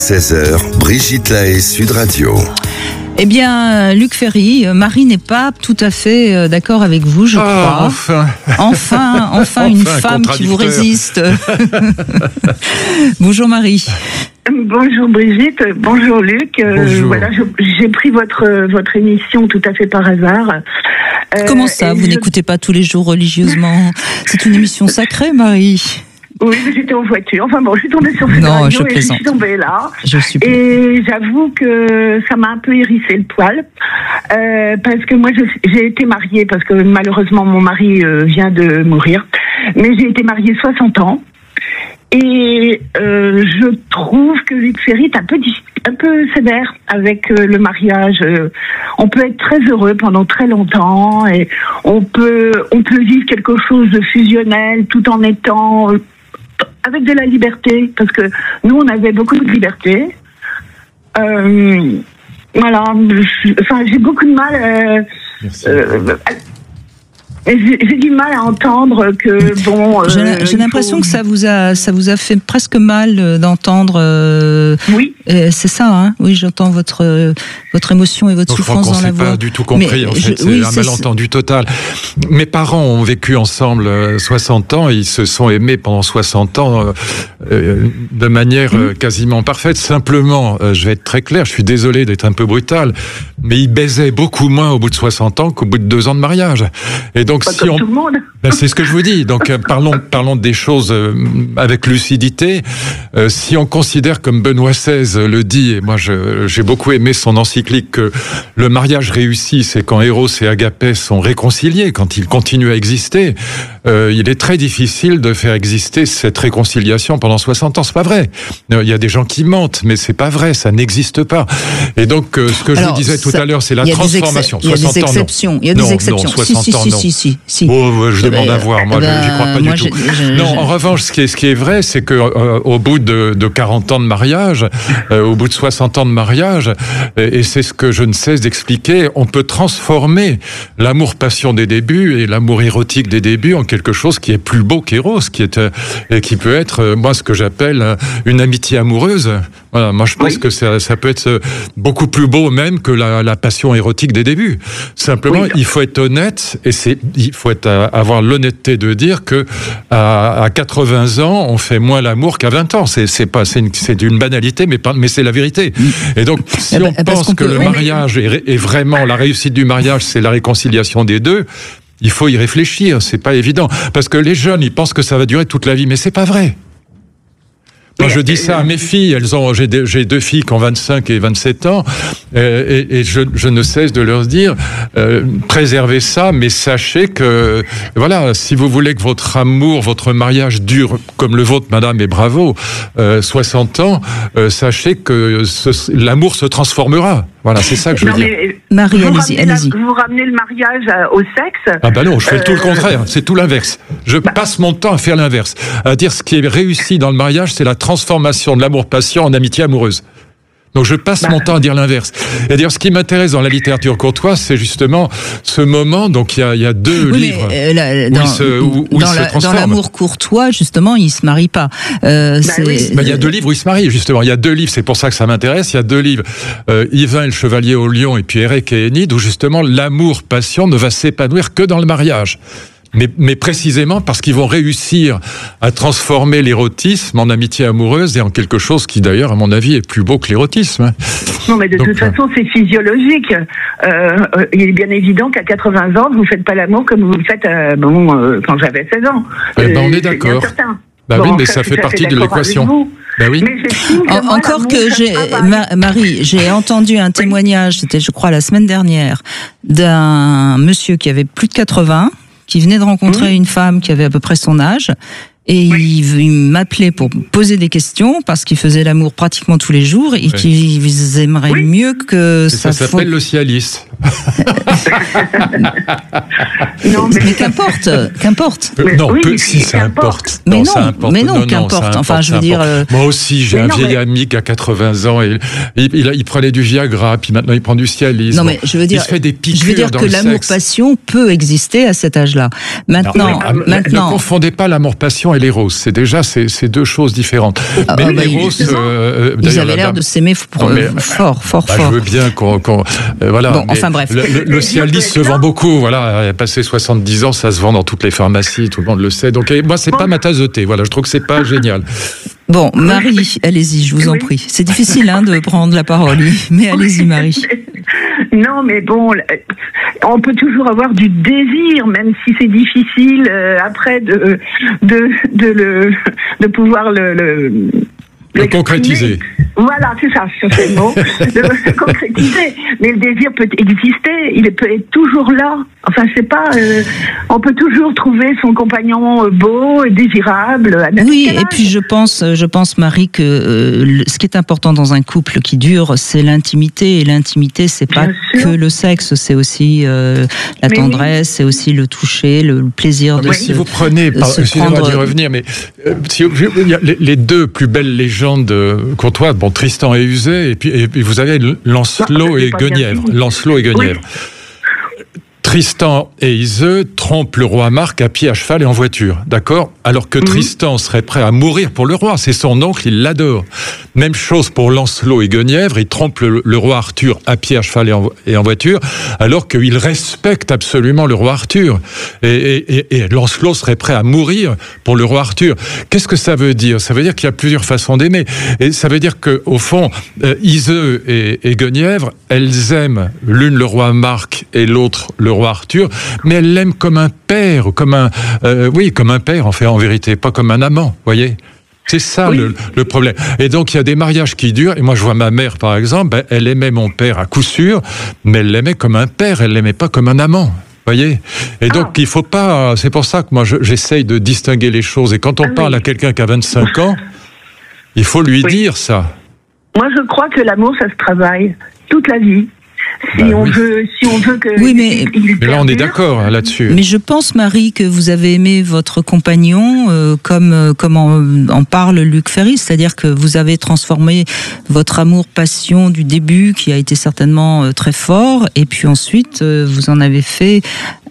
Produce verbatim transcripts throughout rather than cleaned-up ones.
seize heures, Brigitte Lahaie, Sud Radio. Eh bien, Luc Ferry, Marie n'est pas tout à fait d'accord avec vous, je crois. Oh, enfin Enfin, enfin une Enfin, femme qui vous résiste. Bonjour Marie. Bonjour Brigitte, bonjour Luc. Bonjour. Euh, voilà, je- j'ai pris votre votre émission tout à fait par hasard. Euh, Comment ça, et vous je- n'écoutez pas tous les jours religieusement? C'est une émission sacrée, Marie. Oui, mais j'étais en voiture. Enfin bon, je suis tombée sur cette Non, radio je et je plaisante. suis tombée là. Je suis. Et j'avoue que ça m'a un peu hérissé le poil. Euh, parce que moi, je- j'ai été mariée, parce que malheureusement, mon mari euh, vient de mourir. Mais j'ai été mariée soixante ans. Et euh, je trouve que Luc Ferry est un peu, dis- un peu sévère avec euh, le mariage. Euh, on peut être très heureux pendant très longtemps et on peut, on peut vivre quelque chose de fusionnel tout en étant... euh, avec de la liberté, parce que nous, on avait beaucoup de liberté. Euh, voilà, je- enfin, j'ai beaucoup de mal. Euh, Merci. euh, à- j'ai, j'ai du mal à entendre que bon. J'ai euh, j'ai il l'impression faut- que ça vous a, ça vous a fait presque mal euh, d'entendre. euh, Oui. euh, c'est ça, hein? Oui, j'entends votre euh, votre émotion et votre Donc, je crois souffrance qu'on dans la s'est voix. pas du tout compris, Mais en je- fait. C'est oui, un c'est- malentendu total. Mes parents ont vécu ensemble euh, soixante ans, ils se sont aimés pendant soixante ans euh, euh, de manière euh, quasiment parfaite. Simplement, euh, je vais être très clair, je suis désolé d'être un peu brutal, mais ils baisaient beaucoup moins au bout de soixante ans qu'au bout de deux ans de mariage. Et donc, Pas si comme on... tout le monde. Ben, c'est ce que je vous dis. Donc euh, parlons parlons des choses euh, avec lucidité. Euh, si on considère, comme Benoît seize le dit, et moi je, j'ai beaucoup aimé son encyclique, que le mariage réussi, c'est quand Eros et Agapès sont réconciliés, quand ils continuent à exister. Euh, il est très difficile de faire exister cette réconciliation pendant soixante ans. C'est pas vrai. Euh, Il y a des gens qui mentent, mais c'est pas vrai. Ça n'existe pas. Et donc euh, ce que je Alors, vous disais tout ça- à l'heure, c'est la il y a des transformation. excep- Il y a des soixante ans, non. exceptions. Il y a Non, des non, exceptions. Si, soixante si, ans, si, non. si, si, si. Oh, je demande ben, à voir. Moi, ben, je- j'y crois pas moi, du je- tout. je- non, je- en revanche, ce qui est, ce qui est vrai, c'est que euh, au bout de, de quarante ans de mariage, euh, au bout de soixante ans de mariage, et, et c'est ce que je ne cesse d'expliquer, on peut transformer l'amour-passion des débuts et l'amour érotique des débuts en quelque chose qui est plus beau qu'Eros, qui est euh, et qui peut être, euh, moi, ce que j'appelle euh, une amitié amoureuse. Voilà, moi, je pense Oui. que ça, ça peut être euh, beaucoup plus beau même que la, la passion érotique des débuts. Simplement, Oui. il faut être honnête et c'est, il faut être, euh, avoir l'honnêteté de dire que à, à quatre-vingts ans, on fait moins l'amour qu'à vingt ans. C'est, c'est pas, c'est une, c'est une banalité, mais pas, mais c'est la vérité. Et donc, si Eh ben, on parce pense qu'on que peut- le oui, mais- mariage est, ré- est vraiment la réussite du mariage, c'est la réconciliation des deux. Il faut y réfléchir. C'est pas évident parce que les jeunes, ils pensent que ça va durer toute la vie, mais c'est pas vrai. Moi, je dis ça à mes filles. Elles ont, j'ai, des- j'ai deux filles qui ont vingt-cinq et vingt-sept ans, euh, et, et je, je ne cesse de leur dire euh, préservez ça, mais sachez que voilà, si vous voulez que votre amour, votre mariage dure comme le vôtre, madame, et bravo, euh, soixante ans, euh, sachez que ce- l'amour se transformera. Voilà, c'est ça que je veux Non, dire. mais Marie, vous allez-y, ramenez la- allez-y. vous ramenez le mariage euh, au sexe. Ah bah non, je fais tout le Euh, contraire, c'est tout l'inverse. Je passe mon temps à faire l'inverse, à dire ce qui est réussi dans le mariage, c'est la transformation de l'amour-passion en amitié amoureuse. Donc je passe mon temps à dire l'inverse. Et à dire ce qui m'intéresse dans la littérature courtoise, c'est justement ce moment. Donc il y a, il y a deux Oui, livres. mais, euh, là, où dans, il se- où- où il dans se la- transforme. dans l'amour courtois, justement, il se marie pas. Euh, c'est- oui. Ben, il y a deux livres où ils se marient, justement. Il y a deux livres, c'est pour ça que ça m'intéresse. Il y a deux livres, euh, Yvain et le Chevalier au Lion, et puis Eric et Enid, où justement l'amour-passion ne va s'épanouir que dans le mariage. Mais, mais précisément parce qu'ils vont réussir à transformer l'érotisme en amitié amoureuse et en quelque chose qui, d'ailleurs, à mon avis, est plus beau que l'érotisme. hein. Non, mais de Donc, toute façon, c'est physiologique. Euh, euh, il est bien évident qu'à quatre-vingts ans, vous ne faites pas l'amour comme vous le faites euh, bon, euh, quand j'avais seize ans. Eh ben, on est c'est bien d'accord. certain. Bah oui, Bon, mais ça, ça je fait suis tout à partie de d'accord avec l'équation. vous. Ben oui. Mais j'estime que En- moi, encore l'amour, que ça j'ai, travaille. Ma- Marie, j'ai entendu un témoignage, c'était je crois la semaine dernière, d'un monsieur qui avait plus de quatre-vingts, qui venait de rencontrer une femme qui avait à peu près son âge, et il, il m'appelait pour me poser des questions parce qu'il faisait l'amour pratiquement tous les jours et qu'ils aimeraient Oui. mieux que Et ça sa s'appelle faute. le Cialis. Non, mais, Mais qu'importe, qu'importe. Mais non, oui, peu, mais si c'est- ça qu'importe. importe. Mais non, ça importe. mais non, ça qu'importe. importe, Enfin, je veux ça dire, importe. euh, Moi aussi, j'ai mais un non, vieil mais- ami qui a quatre-vingts ans et il, il, il prenait du Viagra, puis maintenant il prend du Cialis. Non, Bon, mais je veux dire, il se fait des piqûres je veux dire dans que le sexe. l'amour-passion peut exister à cet âge-là. Maintenant, Alors, maintenant. ne confondez pas l'amour-passion et l'éros. C'est déjà c'est, c'est deux choses différentes. Ah, mais ah, bah, l'éros, ils, euh, ils avaient l'air dame, de s'aimer pour, non, mais, fort, fort, bah, fort. Je veux bien qu'on, qu'on euh, voilà. Bon, enfin bref. Le, le, le Cialis se vend beaucoup. Voilà, il a passé soixante-dix ans, ça se vend dans toutes les pharmacies, tout le monde le sait. Donc moi, c'est bon. pas ma tasse de thé. Voilà, je trouve que c'est pas génial. Bon, Marie, allez-y, je vous en prie. C'est difficile hein, de prendre la parole, mais allez-y, Marie. Non, mais bon, on peut toujours avoir du désir, même si c'est difficile euh, après de de de le de pouvoir le, le Le concrétiser. Voilà, c'est ça, c'est le mot. Le concrétiser. Mais le désir peut exister, il peut être toujours là. Enfin, je sais pas, euh, on peut toujours trouver son compagnon beau, désirable. Oui, et puis je pense, je pense, Marie, que euh, ce qui est important dans un couple qui dure, c'est l'intimité. Et l'intimité, c'est pas que le sexe, c'est aussi euh, la mais tendresse, oui. c'est aussi le toucher, le, le plaisir de mais se si vous prenez, par, excusez-moi d'y revenir, mais euh, si, les, les deux plus belles légendes courtoises, bon, Tristan et Uzay, et puis, et puis vous avez Lancelot et Guenièvre. Lancelot et Guenièvre. Oui. Tristan et Iseux trompent le roi Marc à pied, à cheval et en voiture, d'accord ? Alors que mmh. Tristan serait prêt à mourir pour le roi, c'est son oncle, il l'adore. Même chose pour Lancelot et Guenièvre, ils trompent le, le roi Arthur à pied, à cheval et en, et en voiture, alors qu'il respecte absolument le roi Arthur. Et, et, et, et Lancelot serait prêt à mourir pour le roi Arthur. Qu'est-ce que ça veut dire ? Ça veut dire qu'il y a plusieurs façons d'aimer. Et ça veut dire qu'au fond, euh, Iseux et, et Guenièvre, elles aiment l'une le roi Marc et l'autre le roi Arthur, mais elle l'aime comme un père, comme un, euh, oui, comme un père en fait, en vérité, pas comme un amant, voyez. C'est ça oui. le, le problème. Et donc il y a des mariages qui durent. Et moi je vois ma mère par exemple, ben, elle aimait mon père à coup sûr, mais elle l'aimait comme un père, elle l'aimait pas comme un amant. Voyez. Et donc ah. il faut pas. C'est pour ça que moi je, j'essaye de distinguer les choses. Et quand on ah, parle oui. à quelqu'un qui a vingt-cinq ans, il faut lui oui. dire ça. Moi je crois que l'amour ça se travaille toute la vie. Si, bah, on oui. veut, si on veut que... Oui, mais, mais là, on est d'accord hein, là-dessus. Mais je pense, Marie, que vous avez aimé votre compagnon euh, comme, euh, comme en, en parle Luc Ferry, c'est-à-dire que vous avez transformé votre amour-passion du début, qui a été certainement euh, très fort, et puis ensuite, euh, vous en avez fait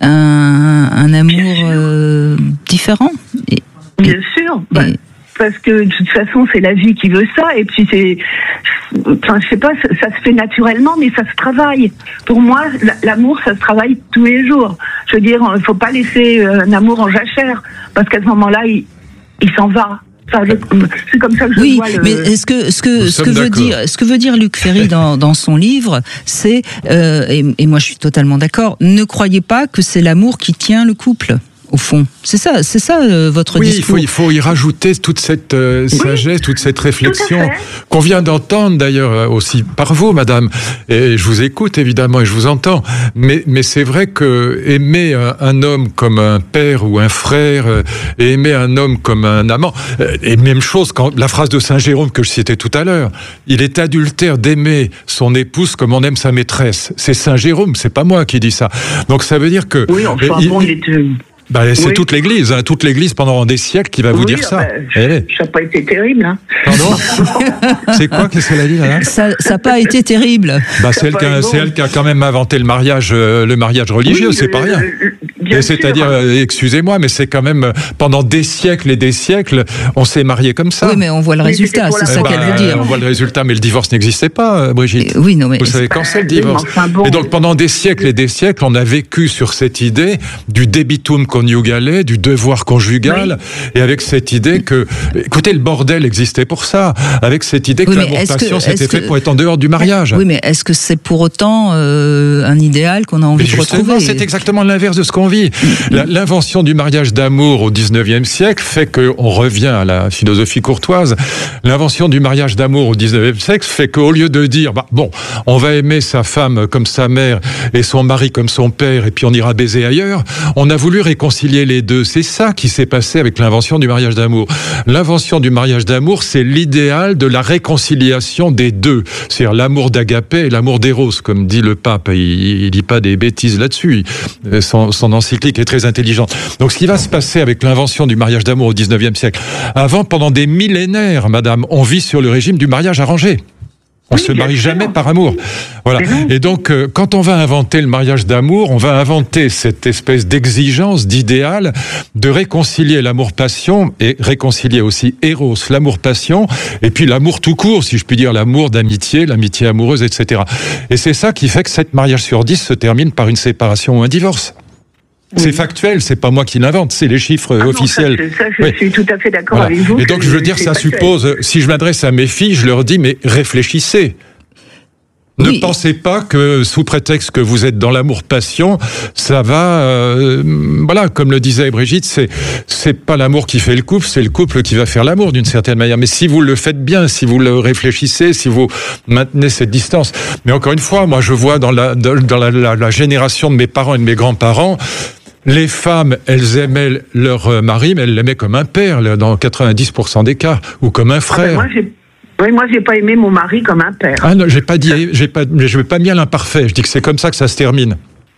un, un amour euh, différent. Et, Bien et, sûr bah. et, Parce que de toute façon, c'est la vie qui veut ça, et puis c'est, enfin, je sais pas, ça, ça se fait naturellement, mais ça se travaille. Pour moi, l'amour, ça se travaille tous les jours. Je veux dire, il faut pas laisser un amour en jachère, parce qu'à ce moment-là, il, il s'en va. Enfin, je, c'est comme ça que je oui, vois le... mais est-ce que ce que ce que veut dire ce que veut dire Luc Ferry dans dans son livre, c'est euh, et, et moi je suis totalement d'accord. Ne croyez pas que c'est l'amour qui tient le couple. Au fond, c'est ça, c'est ça euh, votre oui, discours. Oui, il faut, il faut y rajouter toute cette euh, oui, sagesse, toute cette réflexion qu'on vient d'entendre d'ailleurs aussi par vous, Madame. Et je vous écoute évidemment et je vous entends. Mais, mais c'est vrai que aimer un, un homme comme un père ou un frère, euh, et aimer un homme comme un amant, euh, et même chose quand la phrase de Saint Jérôme que je citais tout à l'heure, il est adultère d'aimer son épouse comme on aime sa maîtresse. C'est Saint Jérôme, c'est pas moi qui dis ça. Donc ça veut dire que oui, enfin, il, bon, il est... Bah, c'est oui. toute l'Église, hein, toute l'Église pendant des siècles qui va vous oui, dire ça. Bah, eh. Ça n'a pas été terrible. Hein. Pardon. C'est quoi qu'est-ce qu'elle a dit là? Ça n'a pas été terrible. Bah, c'est elle, qui a, c'est elle qui a quand même inventé le mariage, euh, le mariage religieux, oui, c'est le, pas rien. Le, le, c'est-à-dire, euh, excusez-moi, mais c'est quand même pendant des siècles et des siècles, on s'est marié comme ça. Oui, mais on voit le résultat, c'est ça bah, qu'elle veut dire. On voit le résultat, mais le divorce n'existait pas, Brigitte. Et, oui, non, mais vous savez quand c'est le divorce. Enfin, bon, et donc pendant des siècles et des siècles, on a vécu sur cette idée du debitum coniugale, du devoir conjugal, oui. et avec cette idée que, écoutez, le bordel existait pour ça, avec cette idée que oui, l'avortation c'était fait pour être en dehors du mariage. Oui, mais est-ce que c'est pour autant euh, un idéal qu'on a envie mais de retrouver? C'est exactement l'inverse de ce qu'on vit. La, l'invention du mariage d'amour au dix-neuvième siècle fait qu'on revient à la philosophie courtoise. L'invention du mariage d'amour au dix-neuvième siècle fait qu'au lieu de dire, bah, bon, on va aimer sa femme comme sa mère et son mari comme son père, et puis on ira baiser ailleurs, on a voulu réconcilier les deux. C'est ça qui s'est passé avec l'invention du mariage d'amour. L'invention du mariage d'amour, c'est l'idéal de la réconciliation des deux. C'est-à-dire l'amour d'Agapé et l'amour d'Éros, comme dit le pape. Il, il dit pas des bêtises là-dessus. Son, son encyclique est très intelligente. Donc, ce qui va se passer avec l'invention du mariage d'amour au dix-neuvième siècle, avant, pendant des millénaires, madame, on vit sur le régime du mariage arrangé. On Oui, se bien marie sûr. jamais par amour. Voilà. Mais non. Et donc, euh, quand on va inventer le mariage d'amour, on va inventer cette espèce d'exigence, d'idéal, de réconcilier l'amour-passion et réconcilier aussi Eros, l'amour-passion, et puis l'amour tout court, si je puis dire, l'amour d'amitié, l'amitié amoureuse, et cetera. Et c'est ça qui fait que sept mariages sur dix se terminent par une séparation ou un divorce. C'est Oui. factuel, c'est pas moi qui l'invente, c'est les chiffres Ah non, officiels. Ça, je, ça, je Oui. suis tout à fait d'accord Voilà. avec vous. Et donc, que je veux dire, c'est ça factuel. suppose, si je m'adresse à mes filles, je leur dis, mais réfléchissez. Ne Oui. pensez pas que, sous prétexte que vous êtes dans l'amour-passion, ça va... Euh, voilà, comme le disait Brigitte, c'est c'est pas l'amour qui fait le couple, c'est le couple qui va faire l'amour, d'une certaine manière. Mais si vous le faites bien, si vous le réfléchissez, si vous maintenez cette distance... Mais encore une fois, moi, je vois dans la, dans, dans la, la, la génération de mes parents et de mes grands-parents... Les femmes, elles aimaient leur mari, mais elles l'aimaient comme un père, là, dans quatre-vingt-dix pour cent des cas, ou comme un Ah ben, frère. moi, j'ai oui, moi, j'ai pas aimé mon mari comme un père. Ah non, j'ai pas dit, j'ai pas, je vais pas mis à l'imparfait. Je dis que c'est comme ça que ça se termine.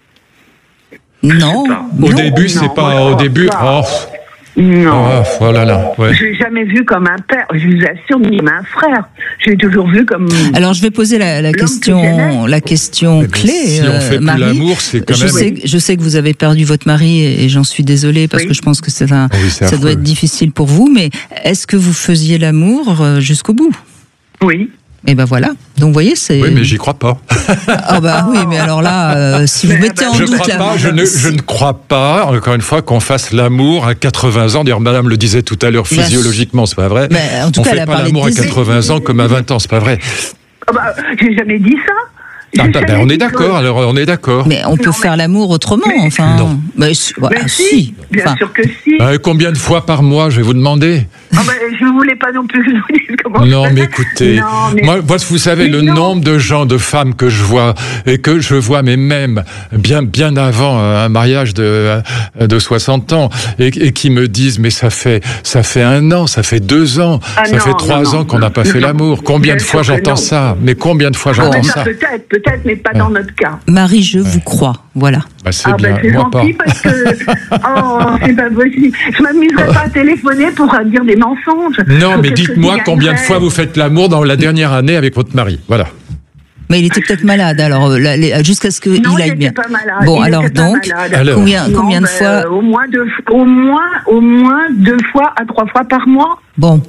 Non. pas. Au non. début, non, c'est moi, pas je au crois début. pas. Oh, Non. oh, voilà là. Ouais. Je l'ai jamais vu comme un père. Je vous assure, ni comme un frère. Je l'ai toujours vu comme. Alors je vais poser la, la L'homme que question, j'aimais. la question Mais clé. si on euh, fait plus Marie. l'amour, c'est quand je même. sais, je sais que vous avez perdu votre mari et, et j'en suis désolée parce Oui. que je pense que c'est un, Oh oui, c'est ça doit affreux. être difficile pour vous. Mais est-ce que vous faisiez l'amour euh, jusqu'au bout? Oui. Et ben voilà. Donc vous voyez, c'est. Oui, mais j'y crois pas. Ah bah oui, mais alors là, euh, si vous Mais, mettez bah, en Je, doute crois la. pas, je, ne, je ne crois pas, encore une fois, qu'on fasse l'amour à quatre-vingts ans. D'ailleurs, madame le disait tout à l'heure, Bah, physiologiquement, c'est pas vrai. Mais en tout on cas, elle fait a pas parlé l'amour de à désir. quatre-vingts ans comme à vingt ans, c'est pas vrai. Ah bah, j'ai jamais dit ça. Ah, J'ai bah, jamais ben, on dit est d'accord, que- alors on est d'accord. Mais on peut Non, faire mais- l'amour autrement, mais- enfin. Non. Mais, si- ouais, Mais ah, si, si. bien Enfin, sûr que si. Euh, combien de fois par mois, je vais vous demander? Ah bah, je ne voulais pas non plus que je vous dise comment. Non, je mais faisais. écoutez, Non, mais- moi, moi, vous savez, Mais le non. nombre de gens, de femmes que je vois, et que je vois, mais même bien, bien avant un mariage de, de soixante ans, et, et qui me disent, mais ça fait, ça fait un an, ça fait deux ans, Ah ça non, fait non, trois non, ans qu'on non, n'a pas non, fait non. l'amour. Combien Bien de fois sûr que j'entends non. ça? Mais combien de fois Ah, j'entends mais ça? ça, peut-être, peut-être, mais pas dans notre cas. Marie, je vous crois. Voilà. Bah, c'est Ah bien, ben c'est moi pas. gentil parce que oh c'est pas possible. Je m'amuserais pas à téléphoner pour euh, dire des mensonges. Non, mais Qu'est-ce que dites-moi tu combien de gagnerais fois vous faites l'amour dans la dernière année avec votre mari. Voilà. Mais il était peut-être malade, alors euh, là, les- jusqu'à ce qu'il Non, aille il bien. n'était pas malade. Bon, il alors était pas donc, malade. Alors. combien, Non, combien de ben, fois euh, Au moins deux, au moins, au moins deux fois à trois fois par mois. Bon,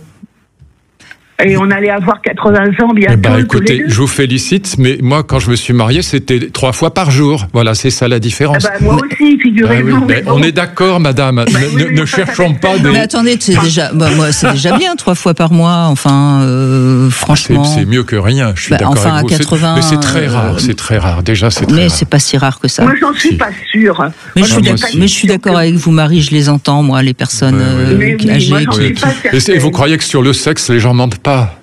Et on allait avoir quatre-vingts ans bientôt. Eh ben, tous les écoutez, deux. je vous félicite, mais moi, quand je me suis marié, c'était trois fois par jour. Voilà, c'est ça la Ah différence. ben, moi aussi, Ah figurez-vous. oui, mais ben, bon. on est d'accord, madame. oui, ne mais ne enfin, ça cherchons fait pas tellement- des. mais attendez, c'est déjà, bah, moi, c'est déjà bien trois fois par mois. Enfin, euh, C'est franchement. c'est mieux que rien. Je suis Bah, d'accord enfin, avec à vous. C'est- quatre-vingts, mais c'est très euh, rare. C'est très rare. Déjà, c'est très Mais rare. c'est pas si rare que ça. Moi, j'en suis Si. pas sûre. Mais Moi, je Ah, suis moi d'accord, aussi. mais je suis d'accord avec vous, Marie. Je les entends, moi, les personnes Ouais, euh, ouais. Mais oui, âgées. moi, j'en qui- suis pas Et c'est- certaine. vous croyez que sur le sexe, les gens mentent pas?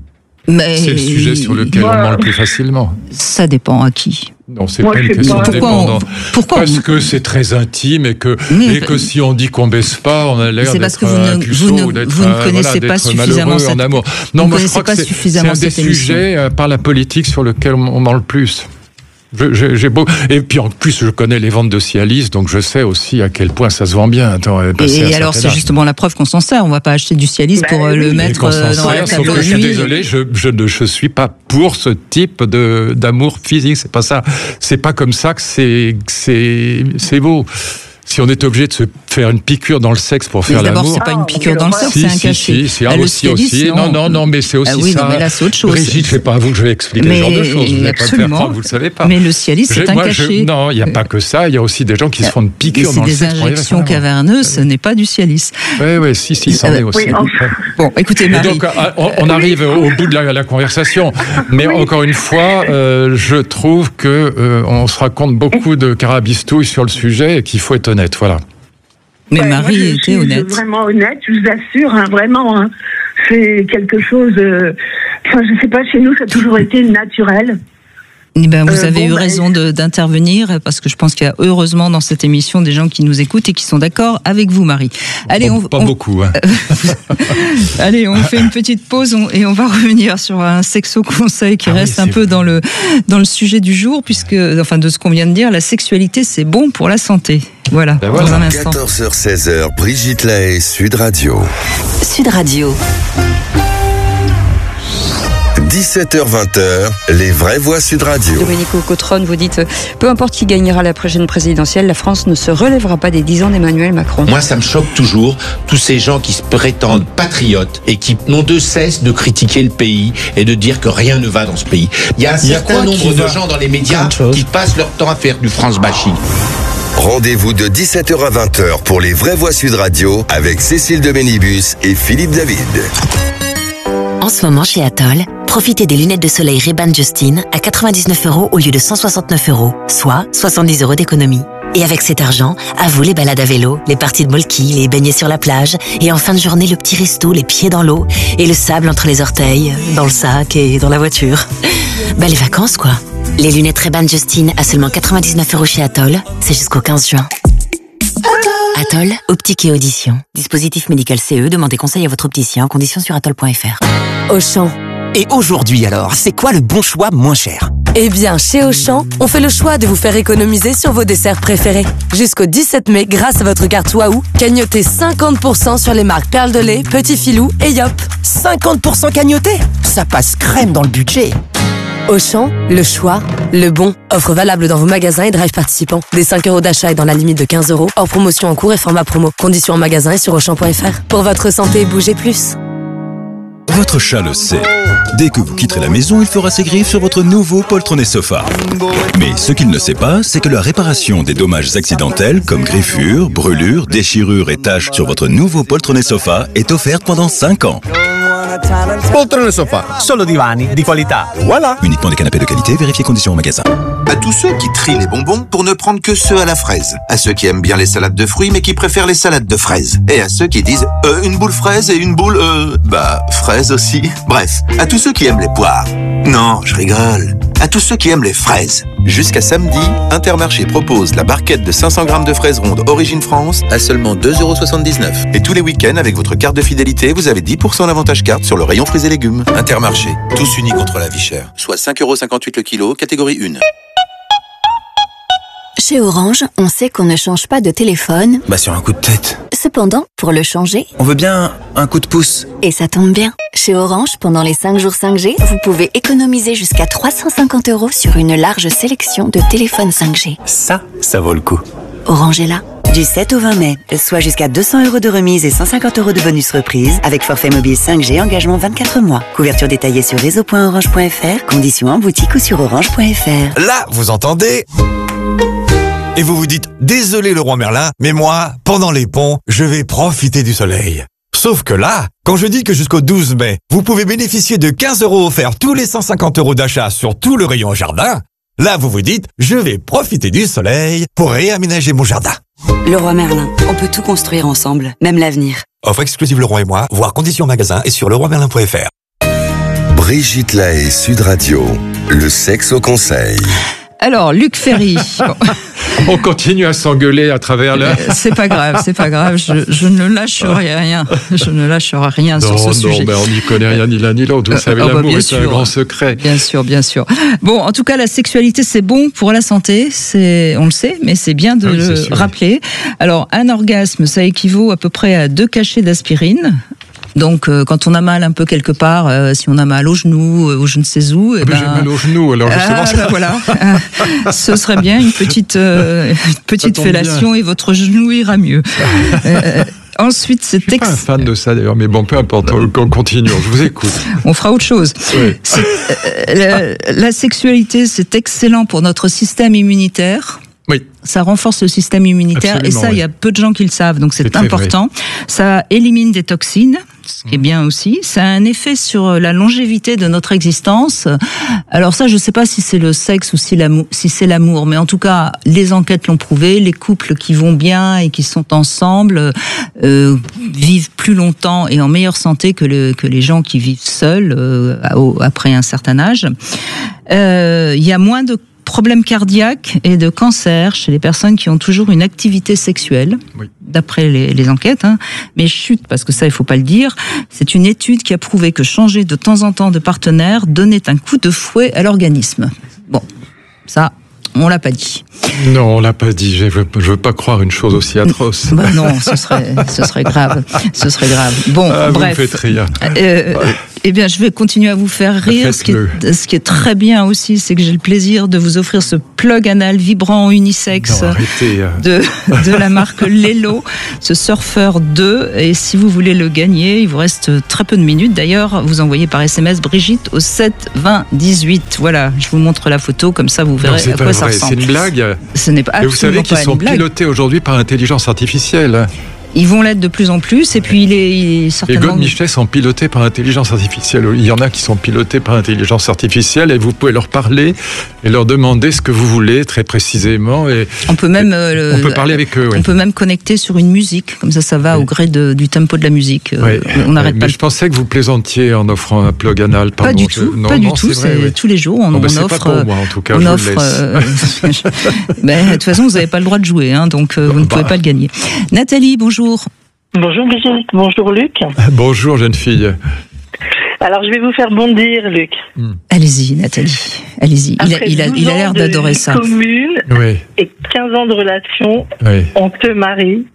Mais C'est le sujet sur lequel on Moi- ment le plus facilement. Ça dépend à qui. Non, c'est Moi, pas je une sais question pas. de Pourquoi on- dépendant. pourquoi Parce on- que c'est très intime et que, Mais- et que si on dit qu'on baisse pas, on a l'air C'est d'être parce que vous un ne- puceau vous ne- ou d'être, vous ne euh, connaissez voilà, pas d'être suffisamment malheureux cette- en amour. vous Non, ne moi je connaissez crois que pas c'est c'est suffisamment un des cette émission. sujets euh, par la politique sur lequel on, on ment le plus. Je- je- j'ai beau... Et puis en plus, je connais les ventes de Cialis, donc je sais aussi à quel point ça se vend bien. Attends, elle est passée à Et un alors, certain c'est âge. justement la preuve qu'on s'en sert. On va pas acheter du Cialis Bah pour euh, oui, le et Et mettre qu'on s'en euh, dans sert, la sauf table que de je suis nuit. désolé, je, je ne je suis pas pour ce type de d'amour physique. C'est pas ça. C'est pas comme ça que c'est que c'est c'est beau. Si on est obligé de se faire une piqûre dans le sexe pour Mais faire d'abord, l'amour. c'est pas une Ah, piqûre dans le sexe, Si, c'est un si, cachet. si, si, ah, Ah, le aussi, Cialis, aussi. Non, non, non, mais c'est aussi Ah oui, ça. non, mais là, c'est autre chose. Brigitte, c'est pas à vous que je vais expliquer Mais ce genre de choses. Vous n'allez pas me faire absolument. croire, vous le savez pas. Mais le Cialis, c'est Je- un moi, je- cachet. non, il n'y a pas que ça. Il y a aussi des gens qui se font une Mais piqûre c'est dans le des sexe. pour arriver à injections faire l'amour. caverneuses, ce n'est pas du Cialis. Oui, oui, si, si, ça en est aussi. Oui, enfin. Bon, écoutez, Et Marie. donc, ah, on, on arrive au bout de la, la conversation. Mais encore une fois, euh, je trouve que euh, on se raconte beaucoup de carabistouilles sur le sujet et qu'il faut être honnête. Voilà. Mais Ouais, moi, Marie je était suis honnête. Vraiment honnête, je vous assure, hein, vraiment. Hein, c'est quelque chose. euh, Enfin, je sais pas, chez nous, ça a toujours été naturel. Eh ben, vous Euh, avez bon, eu bah, raison de- d'intervenir parce que je pense qu'il y a heureusement dans cette émission des gens qui nous écoutent et qui sont d'accord avec vous, Marie. Allez, pas, on, pas on- beaucoup. Hein. allez, on fait une petite pause on- et on va revenir sur un sexo-conseil qui Ah oui, reste c'est un peu vrai. dans le dans le sujet du jour puisque, enfin, de ce qu'on vient de dire, la sexualité c'est bon pour la santé. Voilà. Ben voilà. Dans un instant. quatorze heures seize heures, Brigitte Lahaie, Sud Radio. Sud Radio. dix-sept heures vingt, les vraies voix Sud Radio. Domenico Cotron, vous dites, peu importe qui gagnera la prochaine présidentielle, la France ne se relèvera pas des dix ans d'Emmanuel Macron. Moi, ça me choque toujours, tous ces gens qui se prétendent patriotes et qui n'ont de cesse de critiquer le pays et de dire que rien ne va dans ce pays. Il y a un Il y a certain quoi nombre qui de va gens dans les médias qui passent leur temps à faire du France bashing. Rendez-vous de dix-sept heures à vingt pour les vraies voix Sud Radio avec Cécile de Ménibus et Philippe David. En ce moment chez Atoll, profitez des lunettes de soleil Ray-Ban Justin à quatre-vingt-dix-neuf euros au lieu de cent soixante-neuf euros, soit soixante-dix euros d'économie. Et avec cet argent, à vous les balades à vélo, les parties de molki, les baignets sur la plage, et en fin de journée le petit resto, les pieds dans l'eau, et le sable entre les orteils, dans le sac et dans la voiture. Bah les vacances quoi. Les lunettes Ray-Ban Justin à seulement quatre-vingt-dix-neuf euros chez Atoll, c'est jusqu'au quinze juin. Atoll, optique et audition. Dispositif médical C E, demandez conseil à votre opticien, conditions sur atoll point f r. Auchan. Et aujourd'hui alors, c'est quoi le bon choix moins cher ? Eh bien, chez Auchan, on fait le choix de vous faire économiser sur vos desserts préférés. Jusqu'au dix-sept mai, grâce à votre carte Waouh, cagnotez cinquante pour cent sur les marques Perle de lait, Petit Filou et Yop. cinquante pour cent cagnoté ? Ça passe crème dans le budget. Auchan, le choix, le bon. Offre valable dans vos magasins et drive participants. Des cinq euros d'achat et dans la limite de quinze euros. Hors promotion en cours et format promo. Conditions en magasin et sur auchan point f r. Pour votre santé, bougez plus. Votre chat le sait. Dès que vous quitterez la maison, il fera ses griffes sur votre nouveau poltronné sofa. Mais ce qu'il ne sait pas, c'est que la réparation des dommages accidentels comme griffures, brûlures, déchirures et taches sur votre nouveau poltronné sofa est offerte pendant cinq ans. Poltrone sofa, solo divani di qualità. Voilà. Uniquement des canapés de qualité, vérifiez conditions au magasin. À tous ceux qui trient les bonbons pour ne prendre que ceux à la fraise. À ceux qui aiment bien les salades de fruits mais qui préfèrent les salades de fraises. Et à ceux qui disent euh, une boule fraise et une boule euh... bah fraise aussi. Bref, à tous ceux qui aiment les poires. Non, je rigole. À tous ceux qui aiment les fraises. Jusqu'à samedi, Intermarché propose la barquette de cinq cents grammes de fraises rondes Origine France à seulement deux euros soixante-dix-neuf. Et tous les week-ends, avec votre carte de fidélité, vous avez dix pour cent d'avantage carte sur le rayon fruits et légumes. Intermarché, tous unis contre la vie chère. Soit cinq euros cinquante-huit le kilo, catégorie un. Chez Orange, on sait qu'on ne change pas de téléphone. Bah sur un coup de tête. Cependant, pour le changer, on veut bien un coup de pouce. Et ça tombe bien. Chez Orange, pendant les cinq jours cinq G, vous pouvez économiser jusqu'à trois cent cinquante euros sur une large sélection de téléphones cinq G. Ça, ça vaut le coup. Orange est là. Du sept au vingt mai, soit jusqu'à deux cents euros de remise et cent cinquante euros de bonus reprise avec forfait mobile cinq G, engagement vingt-quatre mois. Couverture détaillée sur réseau point orange point f r, conditions en boutique ou sur orange point f r. Là, vous entendez ? Et vous vous dites, désolé le roi Merlin, mais moi, pendant les ponts, je vais profiter du soleil. Sauf que là, quand je dis que jusqu'au douze mai, vous pouvez bénéficier de quinze euros offerts tous les cent cinquante euros d'achat sur tout le rayon jardin, là vous vous dites, je vais profiter du soleil pour réaménager mon jardin. Le roi Merlin, on peut tout construire ensemble, même l'avenir. Offre exclusive Le Roi et moi, voir conditions en magasin et sur le roi merlin point f r. Brigitte Lahaie, Sud Radio, le sexe au conseil. Alors, Luc Ferry. On continue à s'engueuler à travers la... C'est pas grave, c'est pas grave. Je, je ne lâcherai rien. Je ne lâcherai rien non, sur ce non, sujet. Non, mais on n'y connaît rien ni l'un ni l'autre. Vous savez, euh, oh, l'amour bah, est sûr. un grand secret. Bien sûr, bien sûr. Bon, en tout cas, la sexualité, c'est bon pour la santé. C'est, on le sait, mais c'est bien de oui, le sûr. rappeler. Alors, un orgasme, ça équivaut à peu près à deux cachets d'aspirine. Donc, euh, quand on a mal un peu quelque part, euh, si on a mal au genou, euh, ou je ne sais où, Ah eh ben, ben, j'ai mal au genou, alors justement. ah, ça... ben, voilà, ce serait bien une petite, euh, une petite fellation bien. Et votre genou ira mieux. euh, Ensuite, c'est je suis ex... pas un fan de ça d'ailleurs, mais bon, peu importe, on continue, je vous écoute. On fera autre chose. Oui. Euh, la, la sexualité, c'est excellent pour notre système immunitaire. Oui. Ça renforce le système immunitaire. Absolument, et ça, il oui. y a peu de gens qui le savent, donc c'est, c'est important. Ça élimine des toxines, ce qui est bien aussi. Ça a un effet sur la longévité de notre existence. Alors ça, je ne sais pas si c'est le sexe ou si, l'amour, si c'est l'amour, mais en tout cas, les enquêtes l'ont prouvé. Les couples qui vont bien et qui sont ensemble euh, vivent plus longtemps et en meilleure santé que, le, que les gens qui vivent seuls euh, après un certain âge. Euh, il y a moins de problèmes cardiaques et de cancer chez les personnes qui ont toujours une activité sexuelle, oui. d'après les, les enquêtes. Hein. Mais chut, parce que ça, il faut pas le dire, c'est une étude qui a prouvé que changer de temps en temps de partenaire donnait un coup de fouet à l'organisme. Bon, ça, on l'a pas dit. Non, on l'a pas dit. Je veux, je veux pas croire une chose aussi atroce. Bah non, ce serait, ce serait grave. Ce serait grave. Bon, ah, bref. Vous me faites rire. Euh, ouais. Eh bien, je vais continuer à vous faire rire. Ce qui, est, ce qui est très bien aussi, c'est que j'ai le plaisir de vous offrir ce plug anal vibrant unisexe non, arrêtez, euh. de, de la marque Lelo, ce Surfer deux. Et si vous voulez le gagner, il vous reste très peu de minutes. D'ailleurs, vous envoyez par S M S Brigitte au sept vingt dix-huit. Voilà, je vous montre la photo, comme ça vous verrez non, à quoi ça ressemble. C'est une blague. Ce n'est pas. Et vous savez qu'ils sont pilotés aujourd'hui par intelligence artificielle. Ils vont l'être de plus en plus, et puis il est, il est certainement... Les godemichets sont pilotés par intelligence artificielle. Il y en a qui sont pilotés par intelligence artificielle, et vous pouvez leur parler et leur demander ce que vous voulez très précisément. Et on peut même, euh, on peut parler avec eux. On oui. peut même connecter sur une musique, comme ça, ça va oui. au gré de, du tempo de la musique. Oui. On n'arrête oui. pas. Mais je pensais que vous plaisantiez en offrant un plug anal. Pardon. Pas du tout. Je... Non, pas non, du tout. C'est, vrai, c'est oui. tous les jours. On, oh, bah, on offre. Pas pour moi, en tout cas. On je offre. Euh, ben, de toute façon, vous n'avez pas le droit de jouer, hein, donc euh, vous bah. ne pouvez pas le gagner. Nathalie, bonjour. Bonjour Brigitte, bonjour Luc. Bonjour jeune fille. Alors je vais vous faire bondir Luc. Hmm. Allez-y Nathalie, allez-y. Il a, il a, il a l'air d'adorer ça. Commune oui. et quinze ans de relation, oui. on te marie.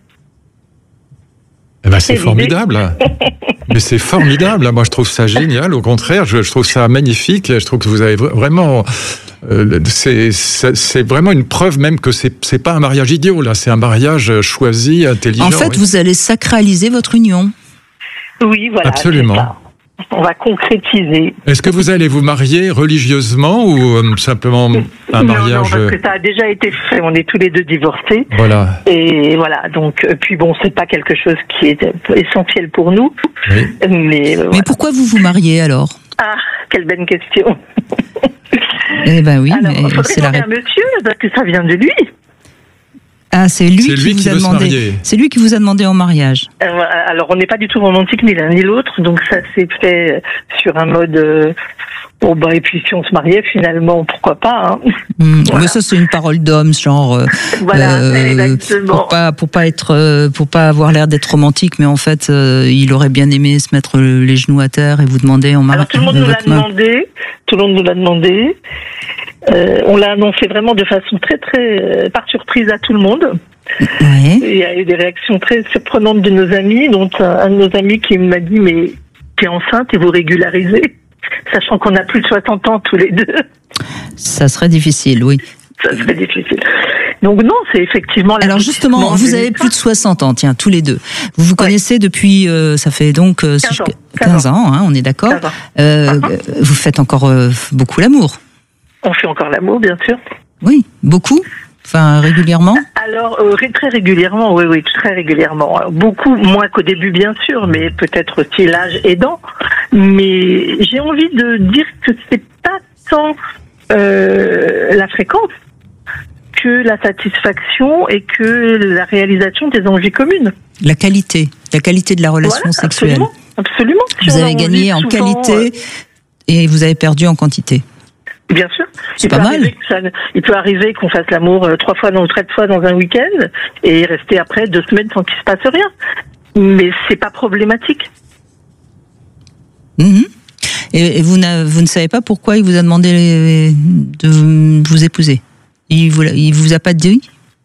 Eh ben, c'est, c'est formidable. Mais c'est formidable. Moi je trouve ça génial. Au contraire, je, je trouve ça magnifique. Je trouve que vous avez vraiment... Euh, c'est, c'est, c'est vraiment une preuve même que c'est, c'est pas un mariage idiot, là, c'est un mariage choisi, intelligent. En fait, oui. vous allez sacraliser votre union. Oui, voilà. Absolument. On va concrétiser. Est-ce que vous allez vous marier religieusement ou euh, simplement un non, mariage? Non, parce que ça a déjà été fait. On est tous les deux divorcés. Voilà. Et voilà. Donc, puis bon, c'est pas quelque chose qui est essentiel pour nous. Oui. Mais, euh, mais voilà. pourquoi vous vous mariez alors? Ah, quelle bonne question. Eh ben oui, alors, mais c'est la réponse. Monsieur, parce que ça vient de lui. Ah, c'est lui, c'est qui, lui vous qui a veut demandé. Se marier. C'est lui qui vous a demandé en mariage. Euh, alors, on n'est pas du tout romantique ni l'un ni l'autre, donc ça s'est fait sur un mode. Euh, bon bah et puis si on se mariait finalement, pourquoi pas. Hein. Mmh, voilà. Mais ça c'est une parole d'homme, genre. Euh, voilà, euh, exactement. Pour pas pour pas être euh, pour pas avoir l'air d'être romantique, mais en fait, euh, il aurait bien aimé se mettre les genoux à terre et vous demander en mariage. Alors tout le monde nous l'a demandé, tout le monde nous l'a demandé. Euh, on l'a annoncé vraiment de façon très très euh, par surprise à tout le monde. Ouais. Il y a eu des réactions très surprenantes de nos amis, dont un, un de nos amis qui m'a dit mais t'es enceinte et vous régularisez, sachant qu'on a plus de soixante ans tous les deux. Ça serait difficile, oui. Ça serait difficile. Donc non, c'est effectivement... Alors justement, vous avez plus de soixante ans, tiens, tous les deux. Vous vous ouais. connaissez depuis, euh, ça fait donc euh, quinze ans, quinze ans hein, on est d'accord. Euh, uh-huh. Vous faites encore euh, beaucoup l'amour. On fait encore l'amour, bien sûr. Oui, beaucoup. Enfin, régulièrement. Alors euh, très régulièrement, oui, oui, très régulièrement. Beaucoup moins qu'au début, bien sûr, mais peut-être aussi l'âge aidant. Mais j'ai envie de dire que c'est pas tant euh, la fréquence que la satisfaction et que la réalisation des envies communes. La qualité, la qualité de la relation voilà, sexuelle. Absolument, absolument. Si vous avez gagné en souvent, qualité euh... et vous avez perdu en quantité. Bien sûr. C'est il pas mal. Ça, il peut arriver qu'on fasse l'amour euh, trois fois, dans, trois fois dans un week-end et rester après deux semaines sans qu'il se passe rien. Mais c'est pas problématique. Mmh. Et, et vous, vous ne savez pas pourquoi il vous a demandé de vous épouser? Il vous, il vous a pas dit?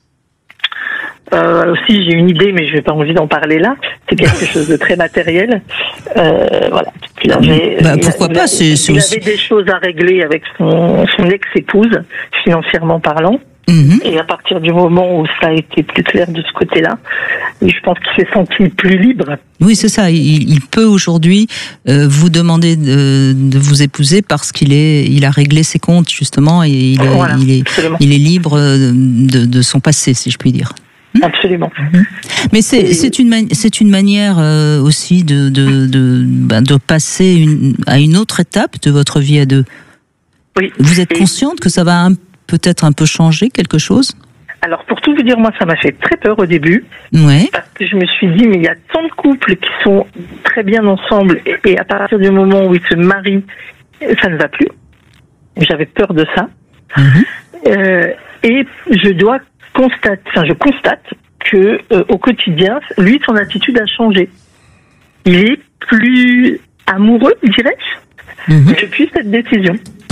Euh, si j'ai une idée, mais je n'ai pas envie d'en parler là. C'est quelque chose de très matériel. Euh, voilà. Il avait, bah, pourquoi il, pas il, c'est, c'est il aussi... avait des choses à régler avec son, son ex-épouse, financièrement parlant. Mmh. Et à partir du moment où ça a été plus clair de ce côté-là, je pense qu'il s'est senti plus libre. Oui, c'est ça. Il, il peut aujourd'hui euh, vous demander de, de vous épouser parce qu'il est, il a réglé ses comptes justement et il, voilà, il est, il est libre de, de son passé, si je puis dire. Absolument. Mais c'est, c'est, une, mani- c'est une manière euh, aussi de, de, de, ben, de passer une, à une autre étape de votre vie à deux. Oui. Vous êtes Et consciente que ça va un, peut-être un peu changer quelque chose? Alors, pour tout vous dire, moi, ça m'a fait très peur au début. Ouais. Parce que je me suis dit, mais il y a tant de couples qui sont très bien ensemble et, et à partir du moment où ils se marient, ça ne va plus. J'avais peur de ça. Mm-hmm. Euh, et je dois constate, enfin je constate que euh, au quotidien, lui, son attitude a changé. Il est plus amoureux, dirais-je, mmh. depuis cette décision.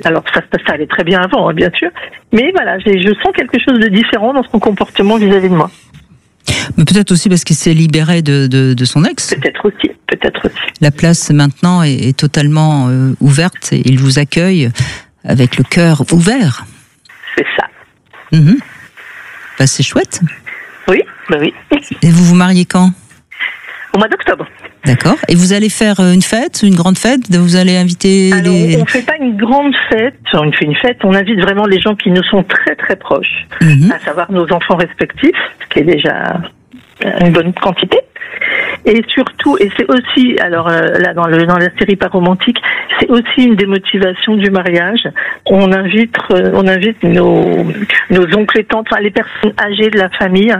Alors ça, ça, ça allait très bien avant, hein, bien sûr. Mais voilà, j'ai, je sens quelque chose de différent dans son comportement vis-à-vis de moi. Mais peut-être aussi parce qu'il s'est libéré de, de, de son ex. Peut-être aussi, peut-être aussi. La place maintenant est, est totalement euh, ouverte et il vous accueille avec le cœur ouvert. C'est ça. Mmh. Bah, c'est chouette. Oui, bah oui. Et vous vous mariez quand ? Au mois d'octobre. D'accord. Et vous allez faire une fête, une grande fête ? Vous allez inviter Alors, les... on ne fait pas une grande fête, on fait une fête, on invite vraiment les gens qui nous sont très très proches, mmh. à savoir nos enfants respectifs, ce qui est déjà une bonne quantité. Et surtout, et c'est aussi, alors euh, là dans, le, dans la série Pas romantique, c'est aussi une des motivations du mariage. On invite, euh, on invite nos, nos oncles et tantes, enfin les personnes âgées de la famille,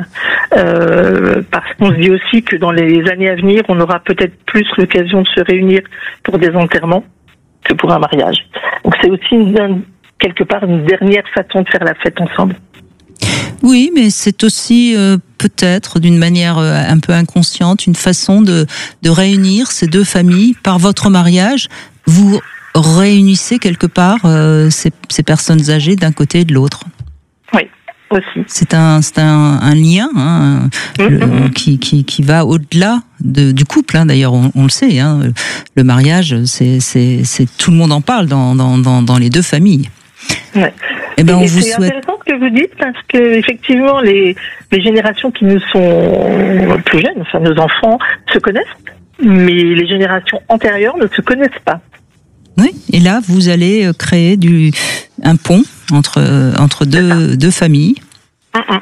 euh, parce qu'on se dit aussi que dans les années à venir, on aura peut-être plus l'occasion de se réunir pour des enterrements que pour un mariage. Donc c'est aussi une, quelque part une dernière façon de faire la fête ensemble. Oui, mais c'est aussi euh, peut-être d'une manière euh, un peu inconsciente une façon de, de réunir ces deux familles par votre mariage. Vous réunissez quelque part euh, ces, ces personnes âgées d'un côté et de l'autre. Oui, aussi. C'est un, c'est un, un lien hein, mm-hmm. le, qui, qui, qui va au-delà de, du couple. Hein. D'ailleurs, on, on le sait. Hein, le mariage, c'est, c'est, c'est tout le monde en parle dans, dans, dans, dans les deux familles. Ouais. Eh ben, on et vous c'est souhaite... intéressant ce que vous dites parce que effectivement les, les générations qui nous sont plus jeunes, enfin nos enfants, se connaissent, mais les générations antérieures ne se connaissent pas. Oui, et là vous allez créer du un pont entre entre deux deux familles. Mm-mm.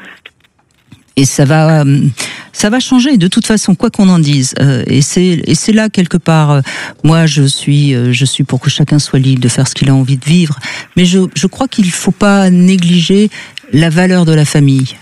Et ça va, ça va changer de toute façon, quoi qu'on en dise. Et c'est, et c'est là quelque part. Moi, je suis, je suis pour que chacun soit libre de faire ce qu'il a envie de vivre. Mais je, je crois qu'il faut pas négliger la valeur de la famille.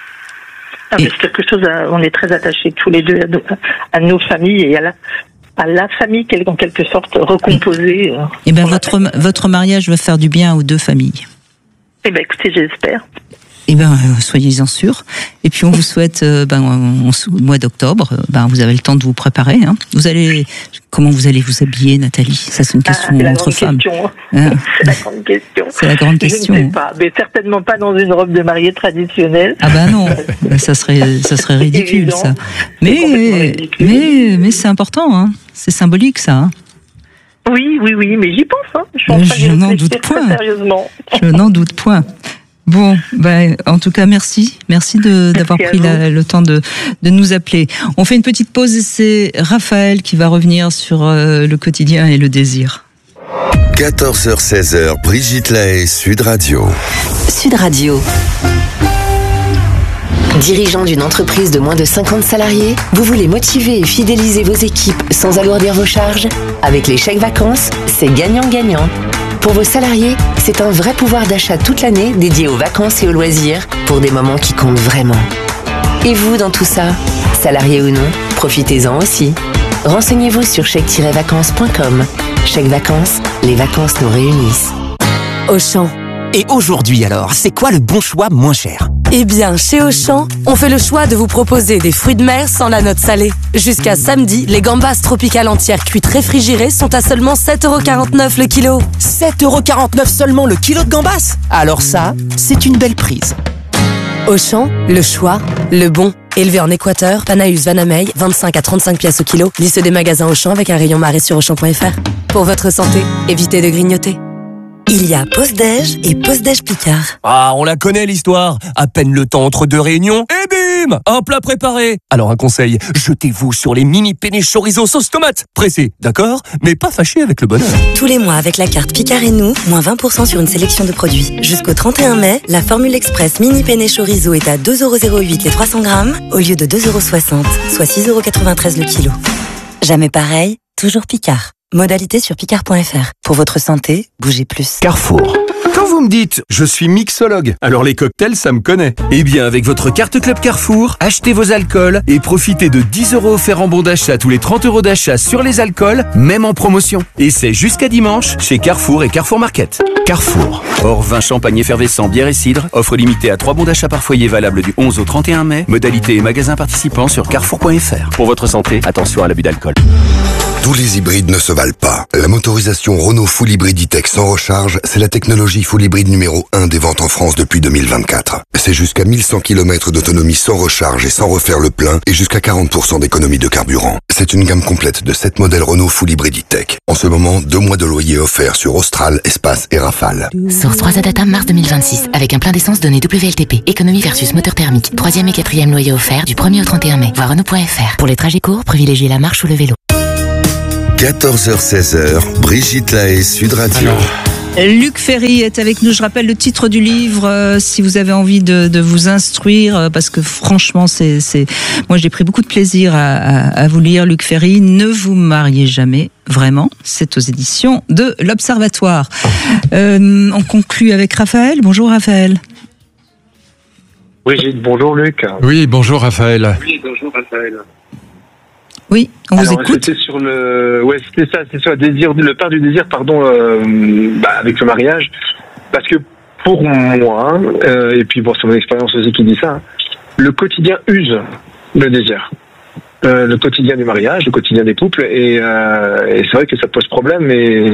Ah, mais c'est quelque chose. À, on est très attachés tous les deux à nos, à nos familles et à la, à la famille en quelque sorte recomposée. Et ben votre votre mariage va faire du bien aux deux familles. Eh ben écoutez, j'espère. Eh ben, soyez-en sûrs. Et puis on vous souhaite, euh, ben, au mois d'octobre, ben, vous avez le temps de vous préparer. Hein. Vous allez, comment vous allez vous habiller, Nathalie ? Ça, c'est une question ah, c'est entre femmes. Question. Hein. C'est la grande question. C'est la grande question. Je ne sais pas, mais certainement pas dans une robe de mariée traditionnelle. Ah ben non, ça serait, ça serait ridicule évident. Ça. Mais, ridicule. mais, mais c'est important. Hein. C'est symbolique, ça. Hein. Oui, oui, oui, mais j'y pense. Hein. Je, pense je pas n'en doute point. Sérieusement. Je n'en doute point. Bon, ben, en tout cas, merci. Merci de, d'avoir pris la, le temps de, de nous appeler. On fait une petite pause et c'est Raphaël qui va revenir sur euh, le quotidien et le désir. quatorze heures seize heures, Brigitte Lahaie, Sud Radio. Sud Radio. Dirigeant d'une entreprise de moins de cinquante salariés, vous voulez motiver et fidéliser vos équipes sans alourdir vos charges ? Avec les chèques vacances, c'est gagnant-gagnant. Pour vos salariés, c'est un vrai pouvoir d'achat toute l'année dédié aux vacances et aux loisirs pour des moments qui comptent vraiment. Et vous dans tout ça ? Salariés ou non, profitez-en aussi. Renseignez-vous sur chèque tiret vacances point com. Chèque vacances, les vacances nous réunissent. Auchan. Et aujourd'hui alors, c'est quoi le bon choix moins cher ? Eh bien, chez Auchan, on fait le choix de vous proposer des fruits de mer sans la note salée. Jusqu'à samedi, les gambas tropicales entières cuites réfrigérées sont à seulement sept euros quarante-neuf le kilo. sept euros quarante-neuf seulement le kilo de gambas ? Alors ça, c'est une belle prise. Auchan, le choix, le bon. Élevé en Équateur, Panaeus Vanamey, vingt-cinq à trente-cinq pièces au kilo. Liste des magasins Auchan avec un rayon marée sur Auchan point F R. Pour votre santé, évitez de grignoter. Il y a Pause-Déj et Pause-Déj Picard. Ah, on la connaît l'histoire. À peine le temps entre deux réunions, et bim, un plat préparé. Alors un conseil, jetez-vous sur les mini penne chorizo sauce tomate. Pressé, d'accord, mais pas fâché avec le bonheur. Tous les mois avec la carte Picard et nous, moins vingt pour cent sur une sélection de produits. Jusqu'au trente et un mai, la formule express mini penne chorizo est à deux euros zéro huit les trois cents grammes au lieu de deux euros soixante, soit six euros quatre-vingt-treize le kilo. Jamais pareil, toujours Picard. Modalité sur picard point F R. Pour votre santé, bougez plus. Carrefour. Quand vous me dites « je suis mixologue », alors les cocktails, ça me connaît. Eh bien, avec votre carte Club Carrefour, achetez vos alcools et profitez de dix euros offerts en bon d'achat tous les trente euros d'achat sur les alcools, même en promotion. Et c'est jusqu'à dimanche chez Carrefour et Carrefour Market. Carrefour. Hors vin, champagne effervescent, bière et cidre. Offre limitée à trois bons d'achat par foyer valable du onze au trente et un mai. Modalité et magasins participants sur carrefour point F R. Pour votre santé, attention à l'abus d'alcool. Tous les hybrides ne se valent pas. La motorisation Renault Full Hybrid E-Tech sans recharge, c'est la technologie Full Hybrid numéro un des ventes en France depuis deux mille vingt-quatre. C'est jusqu'à mille cent kilomètres d'autonomie sans recharge et sans refaire le plein et jusqu'à quarante pour cent d'économie de carburant. C'est une gamme complète de sept modèles Renault Full Hybrid E-Tech. En ce moment, deux mois de loyer offerts sur Austral, Espace et Rafale. Source trois A Data mars deux mille vingt-six. Avec un plein d'essence donné W L T P. Économie versus moteur thermique. Troisième et quatrième loyer offert du premier au trente et un mai. Voir Renault point F R. Pour les trajets courts, privilégiez la marche ou le vélo. quatorze heures seize heures, Brigitte Lahaie, Sud Radio. Luc Ferry est avec nous. Je rappelle le titre du livre, euh, si vous avez envie de, de vous instruire, euh, parce que franchement, c'est, c'est, moi j'ai pris beaucoup de plaisir à, à, à vous lire. Luc Ferry, Ne vous mariez jamais, vraiment. C'est aux éditions de l'Observatoire. Euh, on conclut avec Raphaël. Bonjour Raphaël. Brigitte, bonjour Luc. Oui, bonjour Raphaël. Oui, bonjour Raphaël. Oui, on Alors, vous écoute. C'était sur le, ouais, c'était ça, c'est sur le désir, le père du désir, pardon, euh, bah, avec le mariage, parce que pour moi, euh, et puis bon, c'est mon expérience aussi qui dit ça, hein, le quotidien use le désir, euh, le quotidien du mariage, le quotidien des couples, et, euh, et c'est vrai que ça pose problème. Mais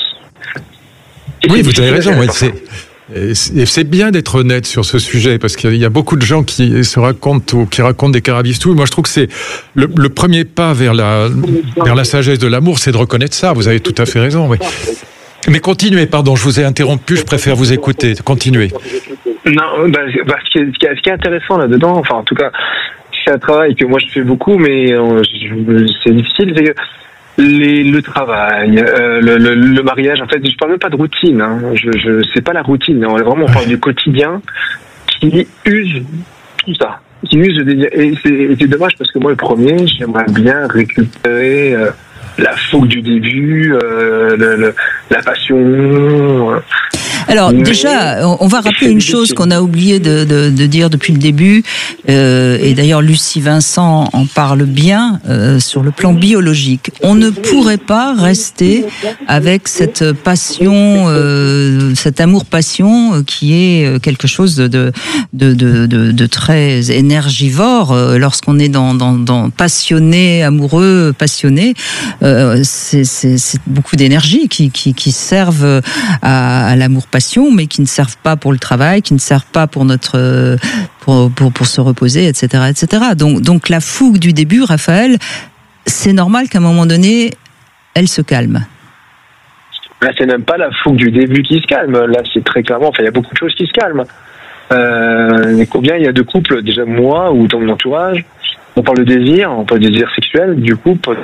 oui, vous avez raison. Ouais, c'est Et c'est bien d'être honnête sur ce sujet, parce qu'il y a beaucoup de gens qui se racontent ou qui racontent des carabistouilles. Moi, je trouve que c'est le, le premier pas vers la, vers la sagesse de l'amour, c'est de reconnaître ça. Vous avez tout à fait raison, oui. Mais continuez, pardon, je vous ai interrompu, je préfère vous écouter. Continuez. Non, bah, bah, ce, qui est, ce, qui est, ce qui est intéressant là-dedans, enfin, en tout cas, c'est un travail que moi je fais beaucoup, mais euh, je, c'est difficile, c'est que Les, le travail, euh, le, le, le mariage, en fait, je parle même pas de routine. Hein. Je, je, c'est pas la routine. On, vraiment, on parle du quotidien qui use tout ça, qui use le désir. Et c'est, et c'est dommage parce que moi, le premier, j'aimerais bien récupérer euh, la fougue du début, euh, le, le, la passion. Euh. Alors Mais déjà, on va rappeler une chose qu'on a oublié de, de, de dire depuis le début, euh, et d'ailleurs Lucie Vincent en parle bien, euh, sur le plan biologique. On ne pourrait pas rester avec cette passion, euh, cet amour-passion qui est quelque chose de, de, de, de, de très énergivore. Lorsqu'on est dans, dans, dans passionné, amoureux, passionné, euh, c'est, c'est, c'est beaucoup d'énergie qui, qui, qui servent à, à l'amour passion, mais qui ne servent pas pour le travail, qui ne servent pas pour notre pour pour, pour se reposer, et cetera, et cetera. Donc donc la fougue du début, Raphaël, c'est normal qu'à un moment donné, elle se calme. Là, c'est même pas la fougue du début qui se calme. Là, c'est très clairement, enfin, il y a beaucoup de choses qui se calment. Euh, combien il y a de couples, déjà moi ou dans mon entourage, on parle de désir, on parle de désir sexuel, du coup, pas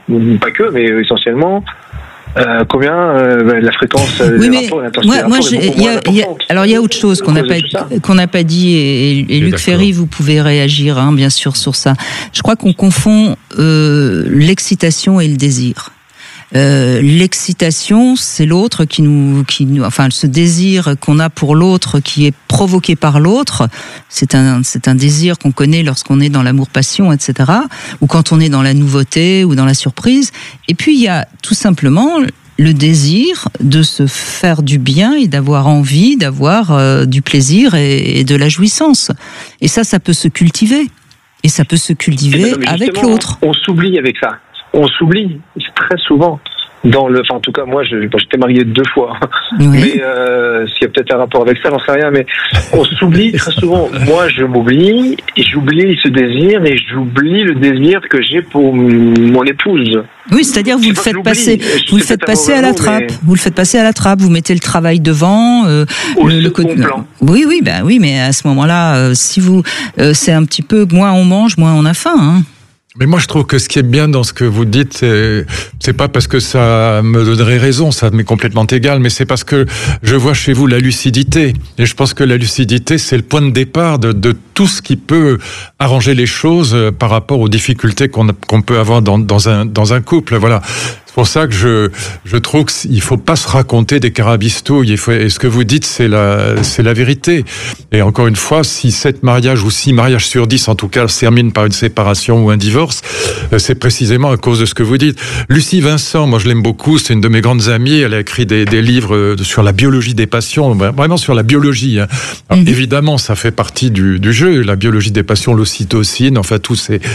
que, mais essentiellement. Euh, combien euh, la fréquence euh, oui, des mais rapports et l'intensité moi, moi j'ai, y a, y a, alors il y a autre chose qu'on n'a pas, qu'on n'a pas dit, et, et Luc Ferry, vous pouvez réagir, hein, bien sûr, sur ça. Je crois qu'on confond euh, l'excitation et le désir. Euh, l'excitation, c'est l'autre qui nous, qui nous, enfin, ce désir qu'on a pour l'autre, qui est provoqué par l'autre, c'est un, c'est un désir qu'on connaît lorsqu'on est dans l'amour-passion, et cetera, ou quand on est dans la nouveauté ou dans la surprise. Et puis il y a tout simplement le désir de se faire du bien et d'avoir envie, d'avoir euh, du plaisir et, et de la jouissance. Et ça, ça peut se cultiver. Et ça peut se cultiver ben, avec l'autre. On s'oublie avec ça. On s'oublie très souvent dans le. Enfin, en tout cas, moi, je, bon, j'étais marié deux fois, oui. mais euh, s'il y a peut-être un rapport avec ça, j'en sais rien. Mais on s'oublie très souvent. Moi, je m'oublie, et j'oublie ce désir, et j'oublie le désir que j'ai pour mon épouse. Oui, c'est-à-dire vous le faites passer, vous le faites passer à la trappe. Mais... Vous le faites passer à la trappe. Vous mettez le travail devant. Euh, Au le, le second plan. Oui, oui, ben oui, mais à ce moment-là, euh, si vous, euh, c'est un petit peu moins on mange, moins on a faim. Hein. Mais moi, je trouve que ce qui est bien dans ce que vous dites, c'est, c'est pas parce que ça me donnerait raison, ça m'est complètement égal, mais c'est parce que je vois chez vous la lucidité. Et je pense que la lucidité, c'est le point de départ de, de tout ce qui peut arranger les choses par rapport aux difficultés qu'on, qu'on peut avoir dans, dans un, dans un couple. Voilà. C'est pour ça que je, je trouve qu'il faut pas se raconter des carabistouilles. Il faut, et ce que vous dites, c'est la, c'est la vérité. Et encore une fois, si sept mariages ou six mariages sur dix, en tout cas, se terminent par une séparation ou un divorce, c'est précisément à cause de ce que vous dites. Lucie Vincent, moi je l'aime beaucoup, c'est une de mes grandes amies. Elle a écrit des, des livres sur la biologie des passions, vraiment sur la biologie. Hein. Alors, mmh. Évidemment, ça fait partie du, du jeu, la biologie des passions, l'ocytocine, enfin tous ces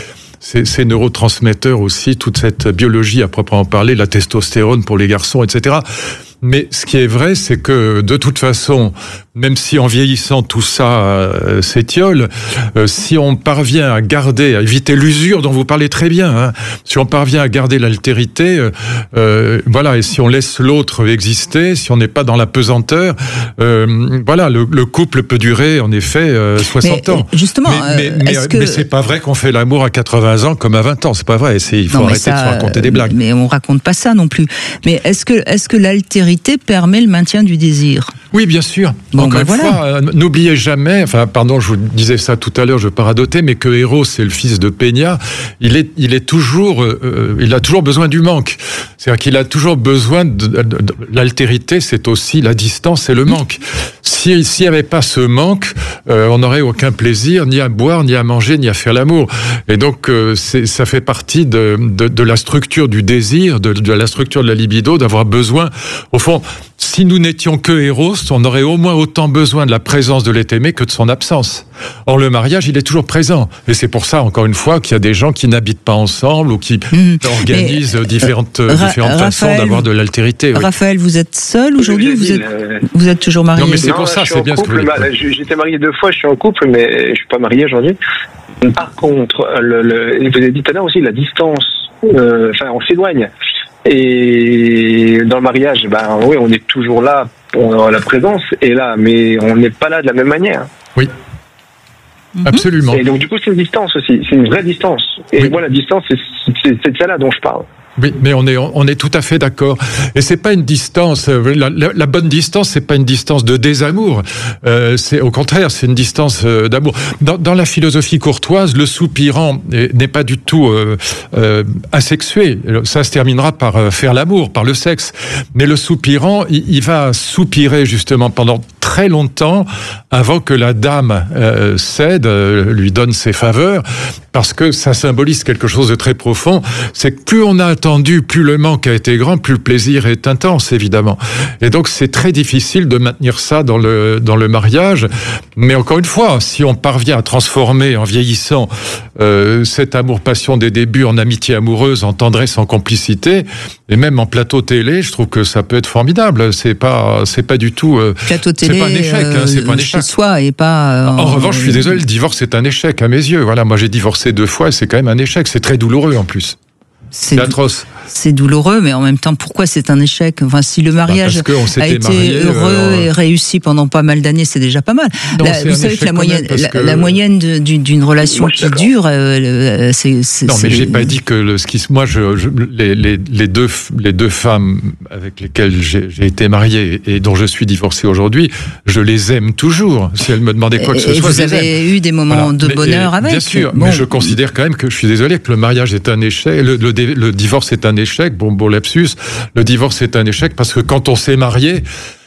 ces, ces neurotransmetteurs aussi, toute cette biologie à proprement parler, la testostérone pour les garçons, et cetera. Mais ce qui est vrai, c'est que de toute façon, même si en vieillissant tout ça euh, s'étiole, euh, si on parvient à garder, à éviter l'usure dont vous parlez très bien, hein, si on parvient à garder l'altérité, euh, euh, voilà, et si on laisse l'autre exister, si on n'est pas dans la pesanteur, euh, voilà, le, le couple peut durer en effet euh, soixante mais, ans. Justement, mais, mais, mais, que... mais c'est pas vrai qu'on fait l'amour à quatre-vingts ans comme à vingt ans, c'est pas vrai. C'est, il faut non, arrêter ça, de se raconter des blagues. Mais on raconte pas ça non plus. Mais est-ce que, est-ce que l'altérité permet le maintien du désir? Oui, bien sûr. Bon, Encore ben une voilà. fois, euh, n'oubliez jamais, enfin, pardon, je vous disais ça tout à l'heure, je paradotais, mais que Eros, c'est le fils de Peña, il est, il est toujours, euh, il a toujours besoin du manque. C'est-à-dire qu'il a toujours besoin de, de, de, de l'altérité, c'est aussi la distance et le manque. Si, s'il n'y avait pas ce manque, euh, on n'aurait aucun plaisir, ni à boire, ni à manger, ni à faire l'amour. Et donc, euh, c'est, ça fait partie de, de, de la structure du désir, de, de la structure de la libido, d'avoir besoin, au fond, si nous n'étions que Eros, on aurait au moins autant besoin de la présence de l'être aimé que de son absence. Or, le mariage, il est toujours présent. Et c'est pour ça, encore une fois, qu'il y a des gens qui n'habitent pas ensemble ou qui mmh. organisent Mais, différentes, euh, différentes Ra- façons d'avoir de l'altérité. Oui. Raphaël, vous êtes seul aujourd'hui ou vous êtes, euh... vous êtes toujours marié? Non, mais c'est non, pour ça, c'est bien couple, ce que bah, j'étais marié deux fois, je suis en couple, mais je suis pas marié aujourd'hui. Par contre, le, le, vous avez dit tout à l'heure aussi, la distance, euh, enfin, on s'éloigne. Et dans le mariage, ben oui, on est toujours là, on, la présence est là, mais on n'est pas là de la même manière. Oui. Mm-hmm. Absolument. Et donc du coup, c'est une distance aussi, c'est une vraie distance. Et oui. moi, la distance, c'est, c'est, c'est de ça là dont je parle. Oui, mais on est on est tout à fait d'accord. Et c'est pas une distance. La, la, la bonne distance, c'est pas une distance de désamour. Euh, c'est au contraire, c'est une distance euh, d'amour. Dans, dans la philosophie courtoise, le soupirant n'est pas du tout euh, euh, asexué. Ça se terminera par euh, faire l'amour, par le sexe. Mais le soupirant, il, il va soupirer justement pendant très longtemps avant que la dame euh, cède, euh, lui donne ses faveurs, parce que ça symbolise quelque chose de très profond. C'est que plus on a attendu, plus le manque a été grand, plus le plaisir est intense, évidemment. Et donc, c'est très difficile de maintenir ça dans le, dans le mariage. Mais encore une fois, si on parvient à transformer, en vieillissant, euh, cet amour-passion des débuts en amitié amoureuse, en tendresse, en complicité, et même en plateau télé, je trouve que ça peut être formidable. C'est pas, c'est pas du tout... Euh, plateau télé, c'est pas un échec, euh, hein, c'est pas un échec. Chez soi et pas... Euh, en, en revanche, je suis désolé, le divorce, c'est un échec à mes yeux. Voilà, moi, j'ai divorcé deux fois et c'est quand même un échec. C'est très douloureux, en plus. C'est, c'est atroce. C'est douloureux, mais en même temps, pourquoi c'est un échec? Enfin, si le mariage bah a été marié, heureux euh... et réussi pendant pas mal d'années, c'est déjà pas mal. Non, la, vous savez que la moyenne, la, que... la moyenne de, d'une, d'une relation moi, qui dure, euh, c'est, c'est. Non, mais c'est... j'ai pas dit que le, ce qui, moi, je, je les, les, les deux, les deux femmes avec lesquelles j'ai, j'ai été marié et dont je suis divorcé aujourd'hui, je les aime toujours. Si elles me demandaient quoi que ce et soit, vous je les avez aime. eu des moments voilà. de mais, bonheur et, avec. Bien sûr, bon. mais je considère quand même que je suis désolé que le mariage est un échec, le, le, le divorce est un échec. Bon, bon lapsus. Le divorce est un échec parce que quand on s'est marié,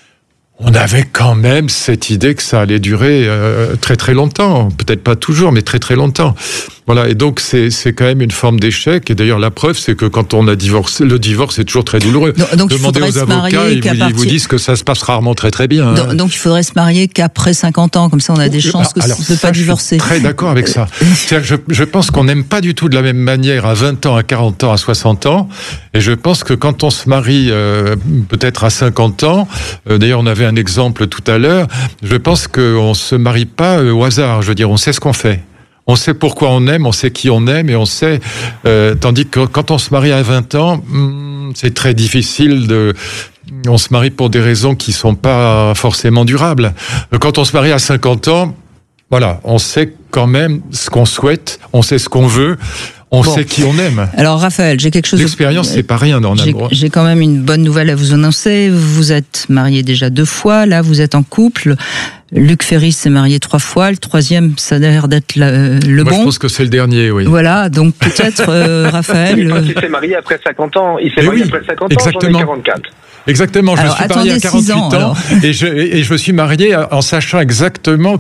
on avait quand même cette idée que ça allait durer euh, très très longtemps. Peut-être pas toujours, mais très très longtemps. Voilà, et donc c'est, c'est quand même une forme d'échec. Et d'ailleurs, la preuve, c'est que quand on a divorcé, le divorce est toujours très douloureux. Donc, donc Demandez aux avocats, ils, partir... ils vous disent que ça se passe rarement très très bien. Donc, hein. donc il faudrait se marier qu'après cinquante ans, comme ça on a des chances que Alors, de ne pas divorcer. Je suis très d'accord avec ça. C'est-à-dire que je, je pense qu'on n'aime pas du tout de la même manière à vingt ans, à quarante ans, à soixante ans. Et je pense que quand on se marie euh, peut-être à cinquante ans, euh, d'ailleurs on avait un exemple tout à l'heure, je pense qu'on ne se marie pas euh, au hasard. Je veux dire, on sait ce qu'on fait. On sait pourquoi on aime, on sait qui on aime et on sait... Euh, tandis que quand on se marie à vingt ans, hmm, c'est très difficile de... On se marie pour des raisons qui sont pas forcément durables. Quand on se marie à cinquante ans, voilà, on sait quand même ce qu'on souhaite, on sait ce qu'on veut, on bon. sait qui on aime. Alors Raphaël, j'ai quelque chose... L'expérience, de... c'est pas rien dans l'amour. J'ai, j'ai quand même une bonne nouvelle à vous annoncer. Vous êtes marié déjà deux fois, là vous êtes en couple. Luc Ferry s'est marié trois fois, le troisième, ça a l'air d'être le, le Moi, bon. Je pense que c'est le dernier, oui. Voilà, donc peut-être euh, Raphaël... Il, il s'est marié après cinquante ans, il s'est Mais marié oui, après cinquante exactement. ans, j'en ai quarante-quatre. Exactement, je alors, me suis marié à quarante-huit ans, ans et, je, et je me suis marié en sachant exactement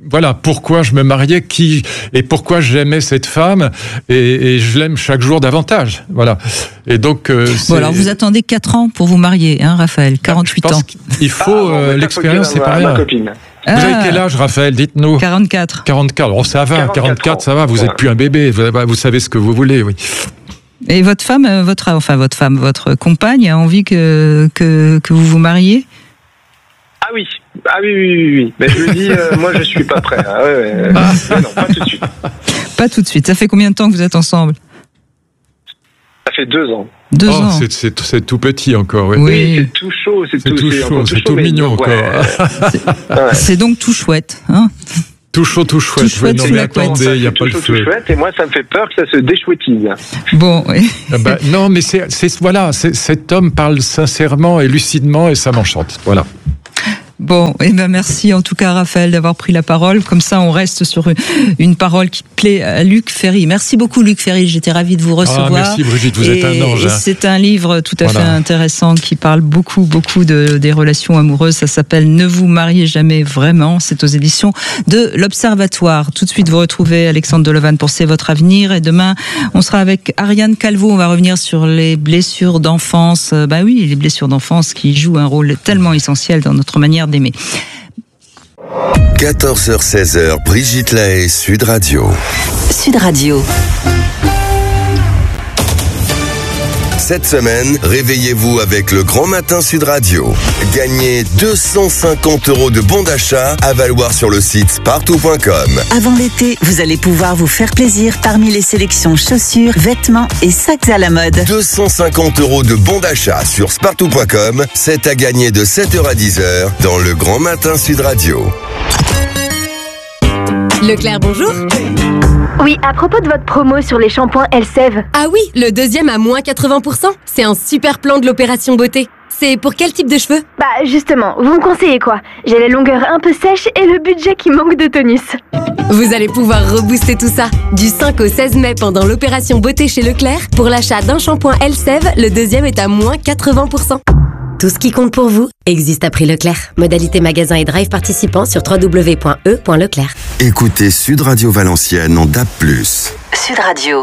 voilà, pourquoi je me mariais, qui et pourquoi j'aimais cette femme, et, et je l'aime chaque jour davantage. Voilà. Et donc, euh, bon, alors vous attendez quatre ans pour vous marier, hein, Raphaël, quarante-huit ans. Il faut Ah, bon, euh, l'expérience, c'est pas rien. Copine. Vous Ah. avez quel âge, Raphaël? Dites-nous. quarante-quatre. quarante-quatre. Oh, ça va, quarante-quatre, ça va. Vous Voilà. êtes plus un bébé. Vous, vous savez ce que vous voulez, oui. Et votre femme, euh, votre, enfin votre femme, votre compagne a envie que que, que vous vous mariez? Ah oui, ah oui, oui, oui, oui. Mais je me dis, euh, moi je suis pas prêt. Ah ouais, ouais. Ah. Mais non, pas tout de suite. Pas tout de suite. Ça fait combien de temps que vous êtes ensemble? Ça fait deux ans. Deux oh, ans. C'est, c'est, c'est tout petit encore, oui. Oui. Oui, c'est tout chaud, c'est, C'est tout, tout c'est chaud, encore c'est tout, tout chaud, mais mignon ouais. encore. Ouais. C'est donc tout chouette, hein? Tout chaud, tout chouette. Tout chouette Ouais, non, sous mais la couette. attendez, il n'y a tout pas le chaud, tout feu. chouette, et moi ça me fait peur que ça se déchouettise. Bon, oui. Ah bah, non, mais c'est, c'est voilà, c'est, cet homme parle sincèrement et lucidement et ça m'enchante. Voilà. Bon, eh ben merci en tout cas Raphaël d'avoir pris la parole. Comme ça, on reste sur une, une parole qui plaît à Luc Ferry. Merci beaucoup Luc Ferry, j'étais ravie de vous recevoir. Ah, merci Brigitte, vous et, êtes un ange. Et Hein. c'est un livre tout à Voilà. fait intéressant qui parle beaucoup, beaucoup de, des relations amoureuses. Ça s'appelle Ne vous mariez jamais vraiment. C'est aux éditions de l'Observatoire. Tout de suite, vous retrouvez Alexandre Delevanne pour C'est votre avenir. Et demain, on sera avec Ariane Calvo. On va revenir sur les blessures d'enfance. Bah oui, les blessures d'enfance qui jouent un rôle tellement essentiel dans notre manière d'aimer. quatorze heures seize, Brigitte Lahaie, Sud Radio. Sud Radio. Cette semaine, réveillez-vous avec le Grand Matin Sud Radio. Gagnez deux cent cinquante euros de bons d'achat à valoir sur le site spartou point com. Avant l'été, vous allez pouvoir vous faire plaisir parmi les sélections chaussures, vêtements et sacs à la mode. deux cent cinquante euros de bons d'achat sur spartou point com. C'est à gagner de sept heures à dix heures dans le Grand Matin Sud Radio. Leclerc, bonjour. Oui, à propos de votre promo sur les shampoings Elseve. Ah oui, le deuxième à moins quatre-vingts pour cent. C'est un super plan de l'opération beauté. C'est pour quel type de cheveux? Bah justement, vous me conseillez quoi? J'ai la longueur un peu sèche et le budget qui manque de tonus. Vous allez pouvoir rebooster tout ça. Du cinq au seize mai pendant l'opération beauté chez Leclerc, pour l'achat d'un shampoing Elseve, le deuxième est à moins quatre-vingts pour cent. Tout ce qui compte pour vous existe à prix Leclerc. Modalité magasin et drive participants sur w w w point e point leclerc. Écoutez Sud Radio Valenciennes en D A B plus. Sud Radio.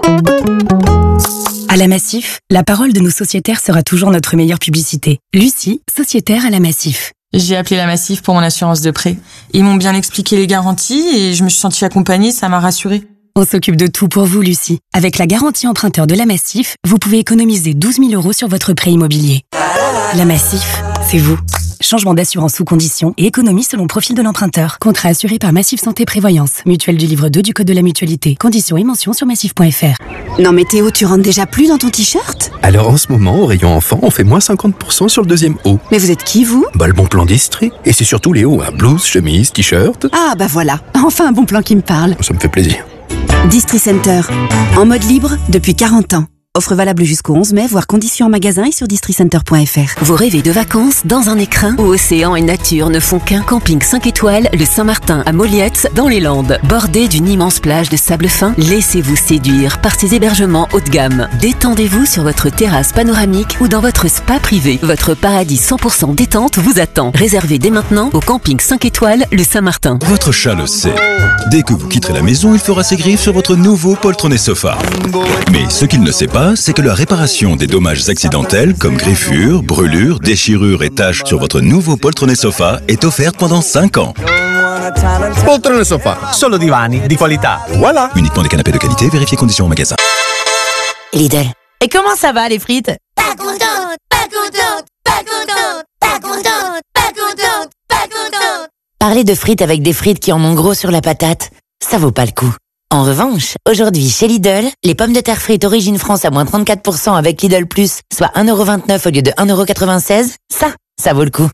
À la Massif, la parole de nos sociétaires sera toujours notre meilleure publicité. Lucie, sociétaire à la Massif. J'ai appelé la Massif pour mon assurance de prêt. Ils m'ont bien expliqué les garanties et je me suis sentie accompagnée, ça m'a rassurée. On s'occupe de tout pour vous, Lucie. Avec la garantie emprunteur de la Massif, vous pouvez économiser douze mille euros sur votre prêt immobilier. La Massif, c'est vous. Changement d'assurance sous condition et économie selon profil de l'emprunteur. Contrat assuré par Massif Santé Prévoyance. Mutuelle du livre deux du Code de la Mutualité. Conditions et mentions sur massif point f r. Non mais Théo, tu rentres déjà plus dans ton t-shirt? Alors en ce moment, au rayon enfant, on fait moins cinquante pour cent sur le deuxième haut. Mais vous êtes qui, vous? Bah le bon plan d'Estrie. Et c'est surtout les hauts, hein. Blouse, chemise, t-shirt. Ah bah voilà, enfin un bon plan qui me parle. Ça me fait plaisir. Distri Center, en mode libre depuis quarante ans. Offre valable jusqu'au onze mai, voire conditions en magasin et sur districenter point f r. Vous rêvez de vacances dans un écrin où océan et nature ne font qu'un? Camping cinq étoiles, le Saint-Martin à Moliette, dans les Landes. Bordé d'une immense plage de sable fin, laissez-vous séduire par ces hébergements haut de gamme. Détendez-vous sur votre terrasse panoramique ou dans votre spa privé. Votre paradis cent pour cent détente vous attend. Réservez dès maintenant au camping cinq étoiles, le Saint-Martin. Votre chat le sait. Dès que vous quitterez la maison, il fera ses griffes sur votre nouveau poltronnet sofa. Mais ce qu'il ne sait pas, c'est que la réparation des dommages accidentels comme griffures, brûlures, déchirures et taches sur votre nouveau poltronnet sofa est offerte pendant cinq ans. Poltrone Sofa, solo divani di qualità. Voilà. Uniquement des canapés de qualité, vérifiez conditions en magasin. Lidl. Et comment ça va les frites? Pas contente, pas contente, pas contente, pas contente, pas contente, pas contente. Parler de frites avec des frites qui en ont gros sur la patate, ça vaut pas le coup. En revanche, aujourd'hui chez Lidl, les pommes de terre frites Origine France à moins trente-quatre pour cent avec Lidl Plus, soit un euro vingt-neuf au lieu de un euro quatre-vingt-seize, ça, ça vaut le coup.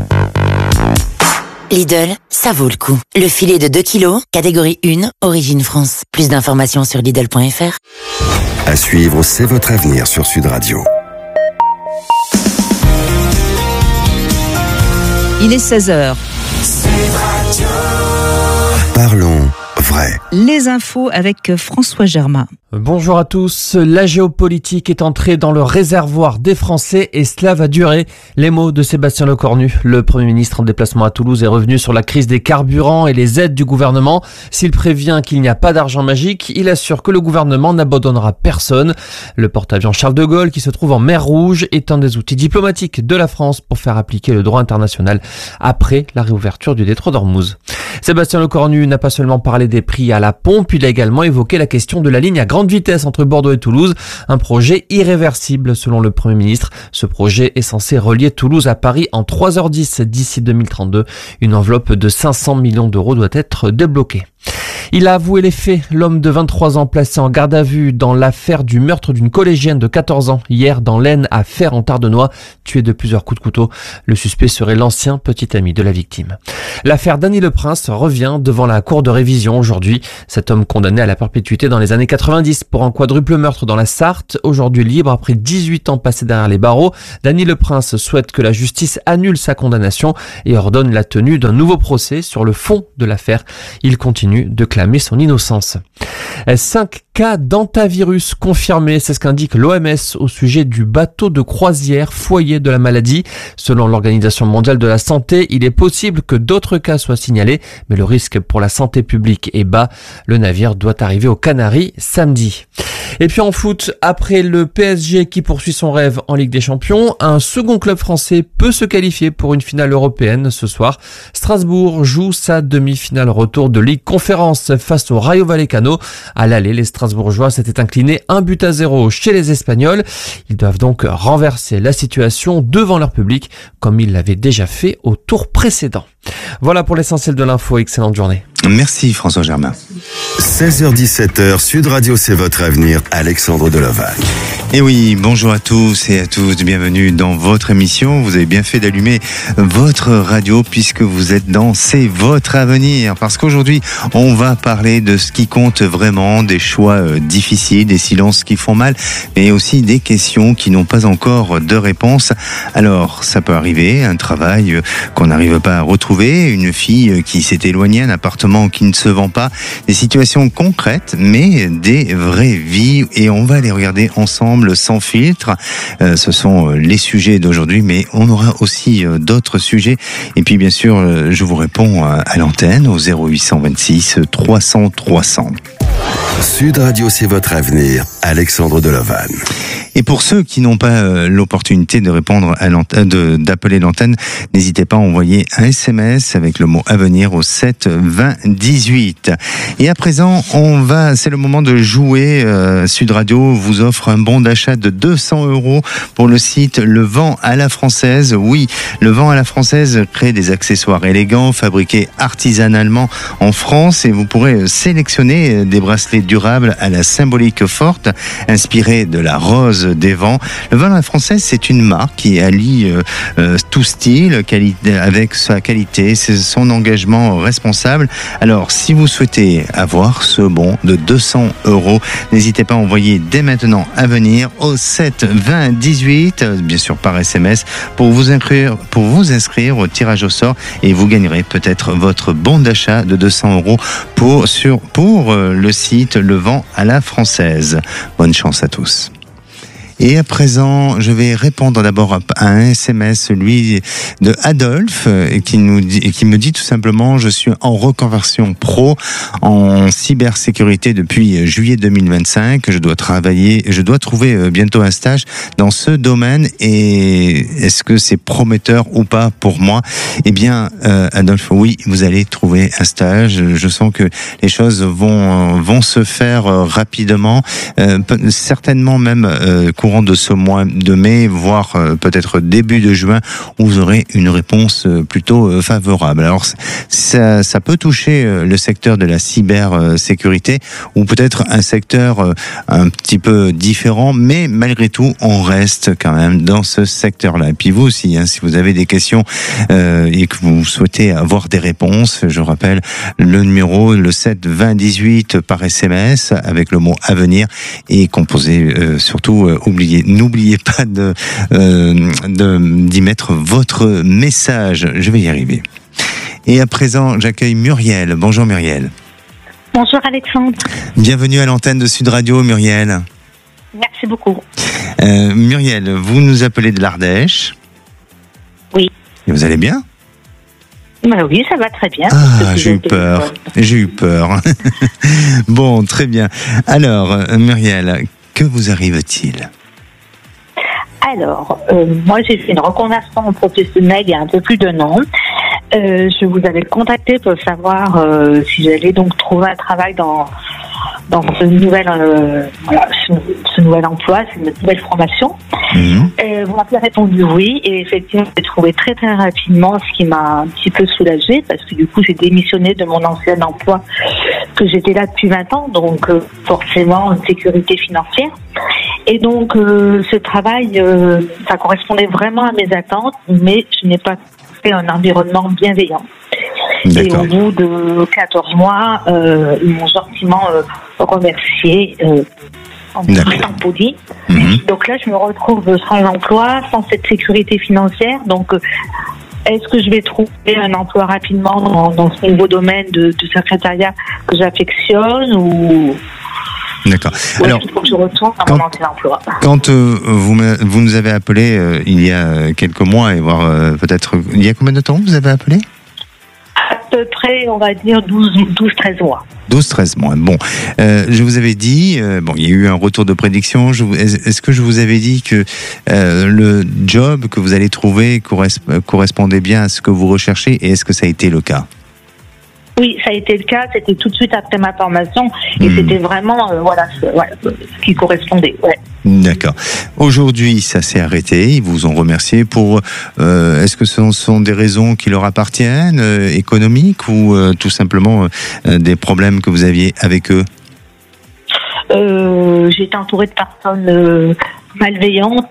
Lidl, ça vaut le coup. Le filet de deux kilos, catégorie un, Origine France. Plus d'informations sur Lidl point f r. À suivre, c'est votre avenir sur Sud Radio. Il est seize heures. Parlons vrai. Les infos avec François Germain. Bonjour à tous. La géopolitique est entrée dans le réservoir des Français et cela va durer. Les mots de Sébastien Lecornu, le Premier ministre en déplacement à Toulouse, est revenu sur la crise des carburants et les aides du gouvernement. S'il prévient qu'il n'y a pas d'argent magique, il assure que le gouvernement n'abandonnera personne. Le porte-avions Charles de Gaulle, qui se trouve en mer Rouge, est un des outils diplomatiques de la France pour faire appliquer le droit international après la réouverture du détroit d'Ormuz. Sébastien Lecornu n'a pas seulement parlé des prix à la pompe, il a également évoqué la question de la ligne à grande vitesse entre Bordeaux et Toulouse, un projet irréversible selon le Premier ministre. Ce projet est censé relier Toulouse à Paris en trois heures dix d'ici deux mille trente-deux. Une enveloppe de cinq cents millions d'euros doit être débloquée. Il a avoué les faits. L'homme de vingt-trois ans placé en garde à vue dans l'affaire du meurtre d'une collégienne de quatorze ans hier dans l'Aisne à Fère en Tardenois, tué de plusieurs coups de couteau. Le suspect serait l'ancien petit ami de la victime. L'affaire Dany Le Prince revient devant la cour de révision aujourd'hui. Cet homme condamné à la perpétuité dans les années quatre-vingt-dix pour un quadruple meurtre dans la Sarthe, aujourd'hui libre après dix-huit ans passés derrière les barreaux. Dany Le Prince souhaite que la justice annule sa condamnation et ordonne la tenue d'un nouveau procès sur le fond de l'affaire. Il continue de clamer son innocence. Cinq cas d'hantavirus confirmés, c'est ce qu'indique l'O M S au sujet du bateau de croisière foyer de la maladie. Selon l'Organisation mondiale de la santé, il est possible que d'autres cas soient signalés, mais le risque pour la santé publique est bas. Le navire doit arriver aux Canaries samedi. Et puis en foot, après le P S G qui poursuit son rêve en Ligue des Champions, un second club français peut se qualifier pour une finale européenne ce soir. Strasbourg joue sa demi-finale retour de Ligue Conférence face au Rayo Vallecano. À l'aller, les Strasbourgeois s'étaient inclinés un but à zéro chez les Espagnols. Ils doivent donc renverser la situation devant leur public, comme ils l'avaient déjà fait au tour précédent. Voilà pour l'essentiel de l'info. Excellente journée. Merci François Germain. seize heures dix-sept heures, Sud Radio, c'est votre avenir. Alexandre Delovac. Et oui, bonjour à tous et à toutes, bienvenue dans votre émission. Vous avez bien fait d'allumer votre radio puisque vous êtes dans C'est votre avenir. Parce qu'aujourd'hui, on va parler de ce qui compte vraiment, des choix difficiles, des silences qui font mal, mais aussi des questions qui n'ont pas encore de réponse. Alors, ça peut arriver, un travail qu'on n'arrive pas à retrouver, une fille qui s'est éloignée, un appartement qui ne se vend pas, des situations concrètes, mais des vraies vies, et on va les regarder ensemble sans filtre. Euh, ce sont les sujets d'aujourd'hui, mais on aura aussi euh, d'autres sujets. Et puis bien sûr, euh, je vous réponds à, à l'antenne au zéro huit cent vingt-six trois cents trois cents. Sud Radio, c'est votre avenir. Alexandre Delovan. Et pour ceux qui n'ont pas euh, l'opportunité de répondre à l'antenne, de, d'appeler l'antenne, n'hésitez pas à envoyer un S M S avec le mot avenir au sept vingt dix-huit. Et à présent, on va, c'est le moment de jouer. Euh, Sud Radio vous offre un bon d'achat de deux cents euros pour le site Le Vent à la Française. Oui, Le Vent à la Française crée des accessoires élégants fabriqués artisanalement en France, et vous pourrez sélectionner des bracelets durables à la symbolique forte, inspirés de la rose des vents. Le Vent à la Française, c'est une marque qui allie euh, euh, tout style qualité, avec sa qualité, son engagement responsable. Alors, si vous souhaitez avoir ce bon de deux cents euros, n'hésitez pas à envoyer dès maintenant à venir au sept vingt dix-huit, bien sûr par S M S, pour vous inscrire, pour vous inscrire au tirage au sort, et vous gagnerez peut-être votre bon d'achat de deux cents euros pour, sur, pour euh, le site Le Vent à la Française. Bonne chance à tous. Et à présent, je vais répondre d'abord à un S M S, celui de Adolphe, qui nous dit, qui me dit tout simplement: je suis en reconversion pro en cybersécurité depuis juillet deux mille vingt-cinq. Je dois travailler, je dois trouver bientôt un stage dans ce domaine. Et est-ce que c'est prometteur ou pas pour moi? Eh bien, euh, Adolphe, oui, vous allez trouver un stage. Je sens que les choses vont vont se faire rapidement, euh, certainement même euh, courant de ce mois de mai, voire euh, peut-être début de juin, où vous aurez une réponse euh, plutôt euh, favorable. Alors ça, ça peut toucher euh, le secteur de la cybersécurité, ou peut-être un secteur euh, un petit peu différent, mais malgré tout, on reste quand même dans ce secteur-là. Et puis vous aussi, hein, si vous avez des questions euh, et que vous souhaitez avoir des réponses, je rappelle le numéro, le sept vingt dix-huit par S M S avec le mot avenir, et composé euh, surtout euh, oubliez, n'oubliez pas de, euh, de d'y mettre votre message. Je vais y arriver. Et à présent, j'accueille Muriel. Bonjour Muriel. Bonjour Alexandre. Bienvenue à l'antenne de Sud Radio, Muriel. Merci beaucoup. Euh, Muriel, vous nous appelez de l'Ardèche. Oui. Et vous allez bien? Bah oui, ça va très bien. Ah, j'ai eu peur. J'ai eu peur. Bon, très bien. Alors, euh, Muriel, que vous arrive-t-il? Alors, euh, moi j'ai fait une reconversion professionnelle il y a un peu plus d'un an. Euh, je vous avais contacté pour savoir euh, si j'allais donc trouver un travail dans dans ce nouvel euh, voilà, ce, ce nouvel emploi, cette nouvelle formation. Mmh. Euh, vous m'avez répondu oui, et effectivement j'ai trouvé très très rapidement, ce qui m'a un petit peu soulagée, parce que du coup j'ai démissionné de mon ancien emploi, que j'étais là depuis vingt ans, donc euh, forcément une sécurité financière. Et donc euh, ce travail, euh, ça correspondait vraiment à mes attentes, mais je n'ai pas fait un environnement bienveillant. D'accord. Et au bout de quatorze mois, euh, ils m'ont gentiment euh, remercié euh, en étant poli. Mm-hmm. Donc là, je me retrouve sans emploi, sans cette sécurité financière. Donc, euh, est-ce que je vais trouver un emploi rapidement dans, dans ce nouveau domaine de, de secrétariat que j'affectionne ou... D'accord. Ouais, alors, il faut que je retourne à mon ancien emploi. Quand euh, vous, vous nous avez appelé euh, il y a quelques mois, et voire euh, peut-être... Il y a combien de temps vous avez appelé ? À peu près, on va dire douze treize mois. douze treize mois. Bon, euh, je vous avais dit, euh, bon, il y a eu un retour de prédiction. Je, est-ce que je vous avais dit que euh, le job que vous allez trouver corresp- correspondait bien à ce que vous recherchez, et est-ce que ça a été le cas ? Oui, ça a été le cas. C'était tout de suite après ma formation, et mmh. c'était vraiment euh, voilà, ce, voilà ce qui correspondait. Ouais. D'accord. Aujourd'hui, ça s'est arrêté. Ils vous ont remercié pour. Euh, est-ce que ce sont des raisons qui leur appartiennent, euh, économiques, ou euh, tout simplement euh, des problèmes que vous aviez avec eux ? euh, J'ai été entourée de personnes euh, malveillantes.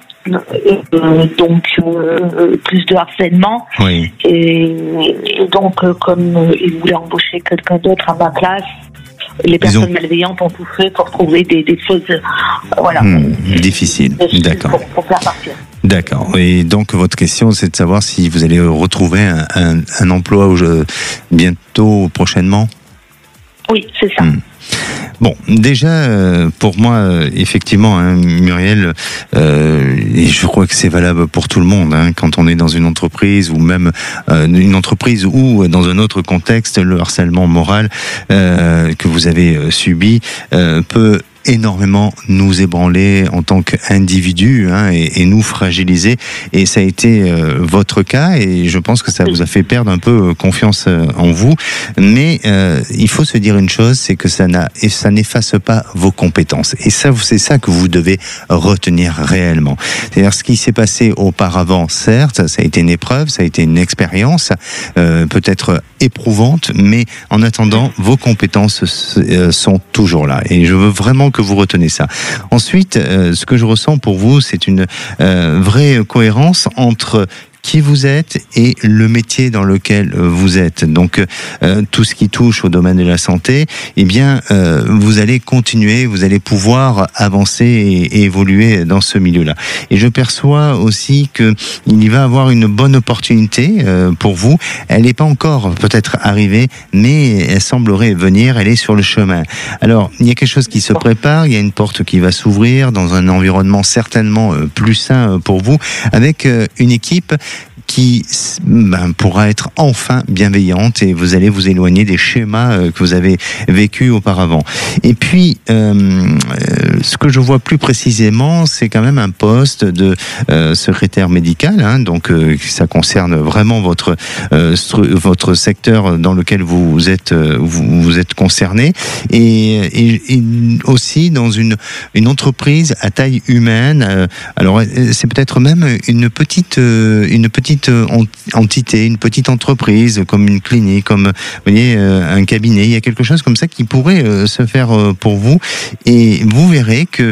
Euh, donc euh, plus de harcèlement, oui. et, et donc euh, comme euh, ils voulaient embaucher quelqu'un d'autre à ma place, les personnes ont... malveillantes ont tout fait pour trouver des, des choses euh, voilà mmh, difficiles. D'accord. Pour, pour faire partir. D'accord. Et donc votre question, c'est de savoir si vous allez retrouver un, un, un emploi où je, bientôt, prochainement. Oui, c'est ça. Mmh. Bon, déjà, euh, pour moi, euh, effectivement, hein, Muriel, euh, et je crois que c'est valable pour tout le monde, hein, quand on est dans une entreprise, ou même euh, une entreprise ou dans un autre contexte, le harcèlement moral euh, que vous avez euh, subi euh, peut énormément nous ébranler en tant qu'individu, hein, et, et nous fragiliser, et ça a été euh, votre cas, et je pense que ça vous a fait perdre un peu confiance euh, en vous, mais euh, il faut se dire une chose, c'est que ça, n'a, et ça n'efface pas vos compétences, et ça, c'est ça que vous devez retenir réellement. C'est-à-dire ce qui s'est passé auparavant, certes, ça a été une épreuve, ça a été une expérience euh, peut-être éprouvante, mais en attendant, vos compétences euh, sont toujours là, et je veux vraiment que vous retenez ça. Ensuite, euh, ce que je ressens pour vous, c'est une euh, vraie cohérence entre qui vous êtes et le métier dans lequel vous êtes. Donc euh, tout ce qui touche au domaine de la santé, eh bien euh, vous allez continuer, vous allez pouvoir avancer et, et évoluer dans ce milieu-là. Et je perçois aussi que il y va avoir une bonne opportunité euh, pour vous. Elle n'est pas encore peut-être arrivée, mais elle semblerait venir, elle est sur le chemin. Alors, il y a quelque chose qui se prépare, il y a une porte qui va s'ouvrir dans un environnement certainement plus sain pour vous, avec euh, une équipe qui ben, pourra être enfin bienveillante, et vous allez vous éloigner des schémas euh, que vous avez vécus auparavant. Et puis, euh, euh, ce que je vois plus précisément, c'est quand même un poste de euh, secrétaire médical, hein, donc euh, ça concerne vraiment votre euh, stru- votre secteur dans lequel vous êtes euh, vous, vous êtes concerné, et, et, et aussi dans une une entreprise à taille humaine. Euh, alors, c'est peut-être même une petite euh, une petite entité, une petite entreprise, comme une clinique, comme vous voyez, un cabinet. Il y a quelque chose comme ça qui pourrait se faire pour vous, et vous verrez que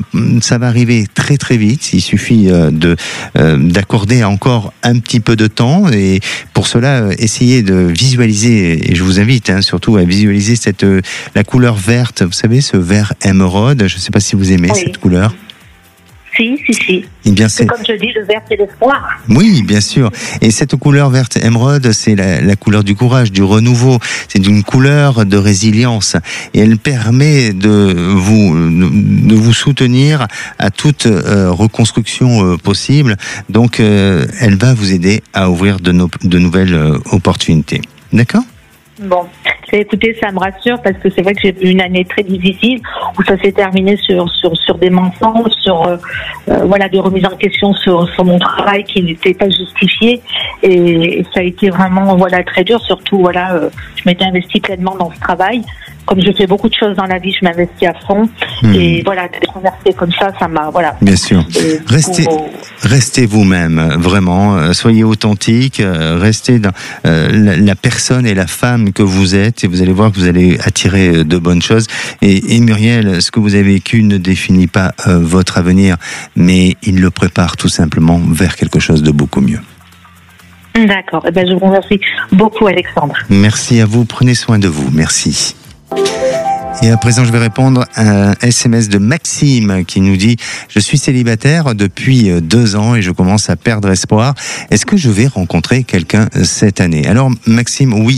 ça va arriver très très vite. Il suffit de d'accorder encore un petit peu de temps, et pour cela, essayez de visualiser, et je vous invite hein, surtout à visualiser cette la couleur verte. Vous savez, ce vert émeraude. Je ne sais pas si vous aimez oui. cette couleur. Si, si, si. Eh bien, c'est... Comme je dis, le vert, c'est l'espoir. Oui, bien sûr. Et cette couleur verte émeraude, c'est la, la couleur du courage, du renouveau. C'est une couleur de résilience. Et elle permet de vous, de vous soutenir à toute euh, reconstruction euh, possible. Donc, euh, elle va vous aider à ouvrir de, no- de nouvelles euh, opportunités. D'accord ? Bon, écoutez, ça me rassure parce que c'est vrai que j'ai eu une année très difficile où ça s'est terminé sur sur sur des mensonges, sur euh, euh, voilà des remises en question sur sur mon travail qui n'était pas justifié et, et ça a été vraiment voilà très dur. Surtout voilà, euh, je m'étais investie pleinement dans ce travail. Comme je fais beaucoup de choses dans la vie, je m'investis à fond mmh. et voilà d'être remerciée comme ça, ça m'a voilà. Bien sûr. Et restez pour... restez vous-même vraiment, soyez authentique, restez dans euh, la, la personne et la femme que vous êtes et vous allez voir que vous allez attirer de bonnes choses. Et, et Muriel, ce que vous avez vécu ne définit pas euh, votre avenir, mais il le prépare tout simplement vers quelque chose de beaucoup mieux. D'accord. Eh ben, je vous remercie beaucoup, Alexandre. Merci à vous. Prenez soin de vous. Merci. Et à présent, je vais répondre à un S M S de Maxime qui nous dit « Je suis célibataire depuis deux ans et je commence à perdre espoir. Est-ce que je vais rencontrer quelqu'un cette année ?» Alors, Maxime, oui,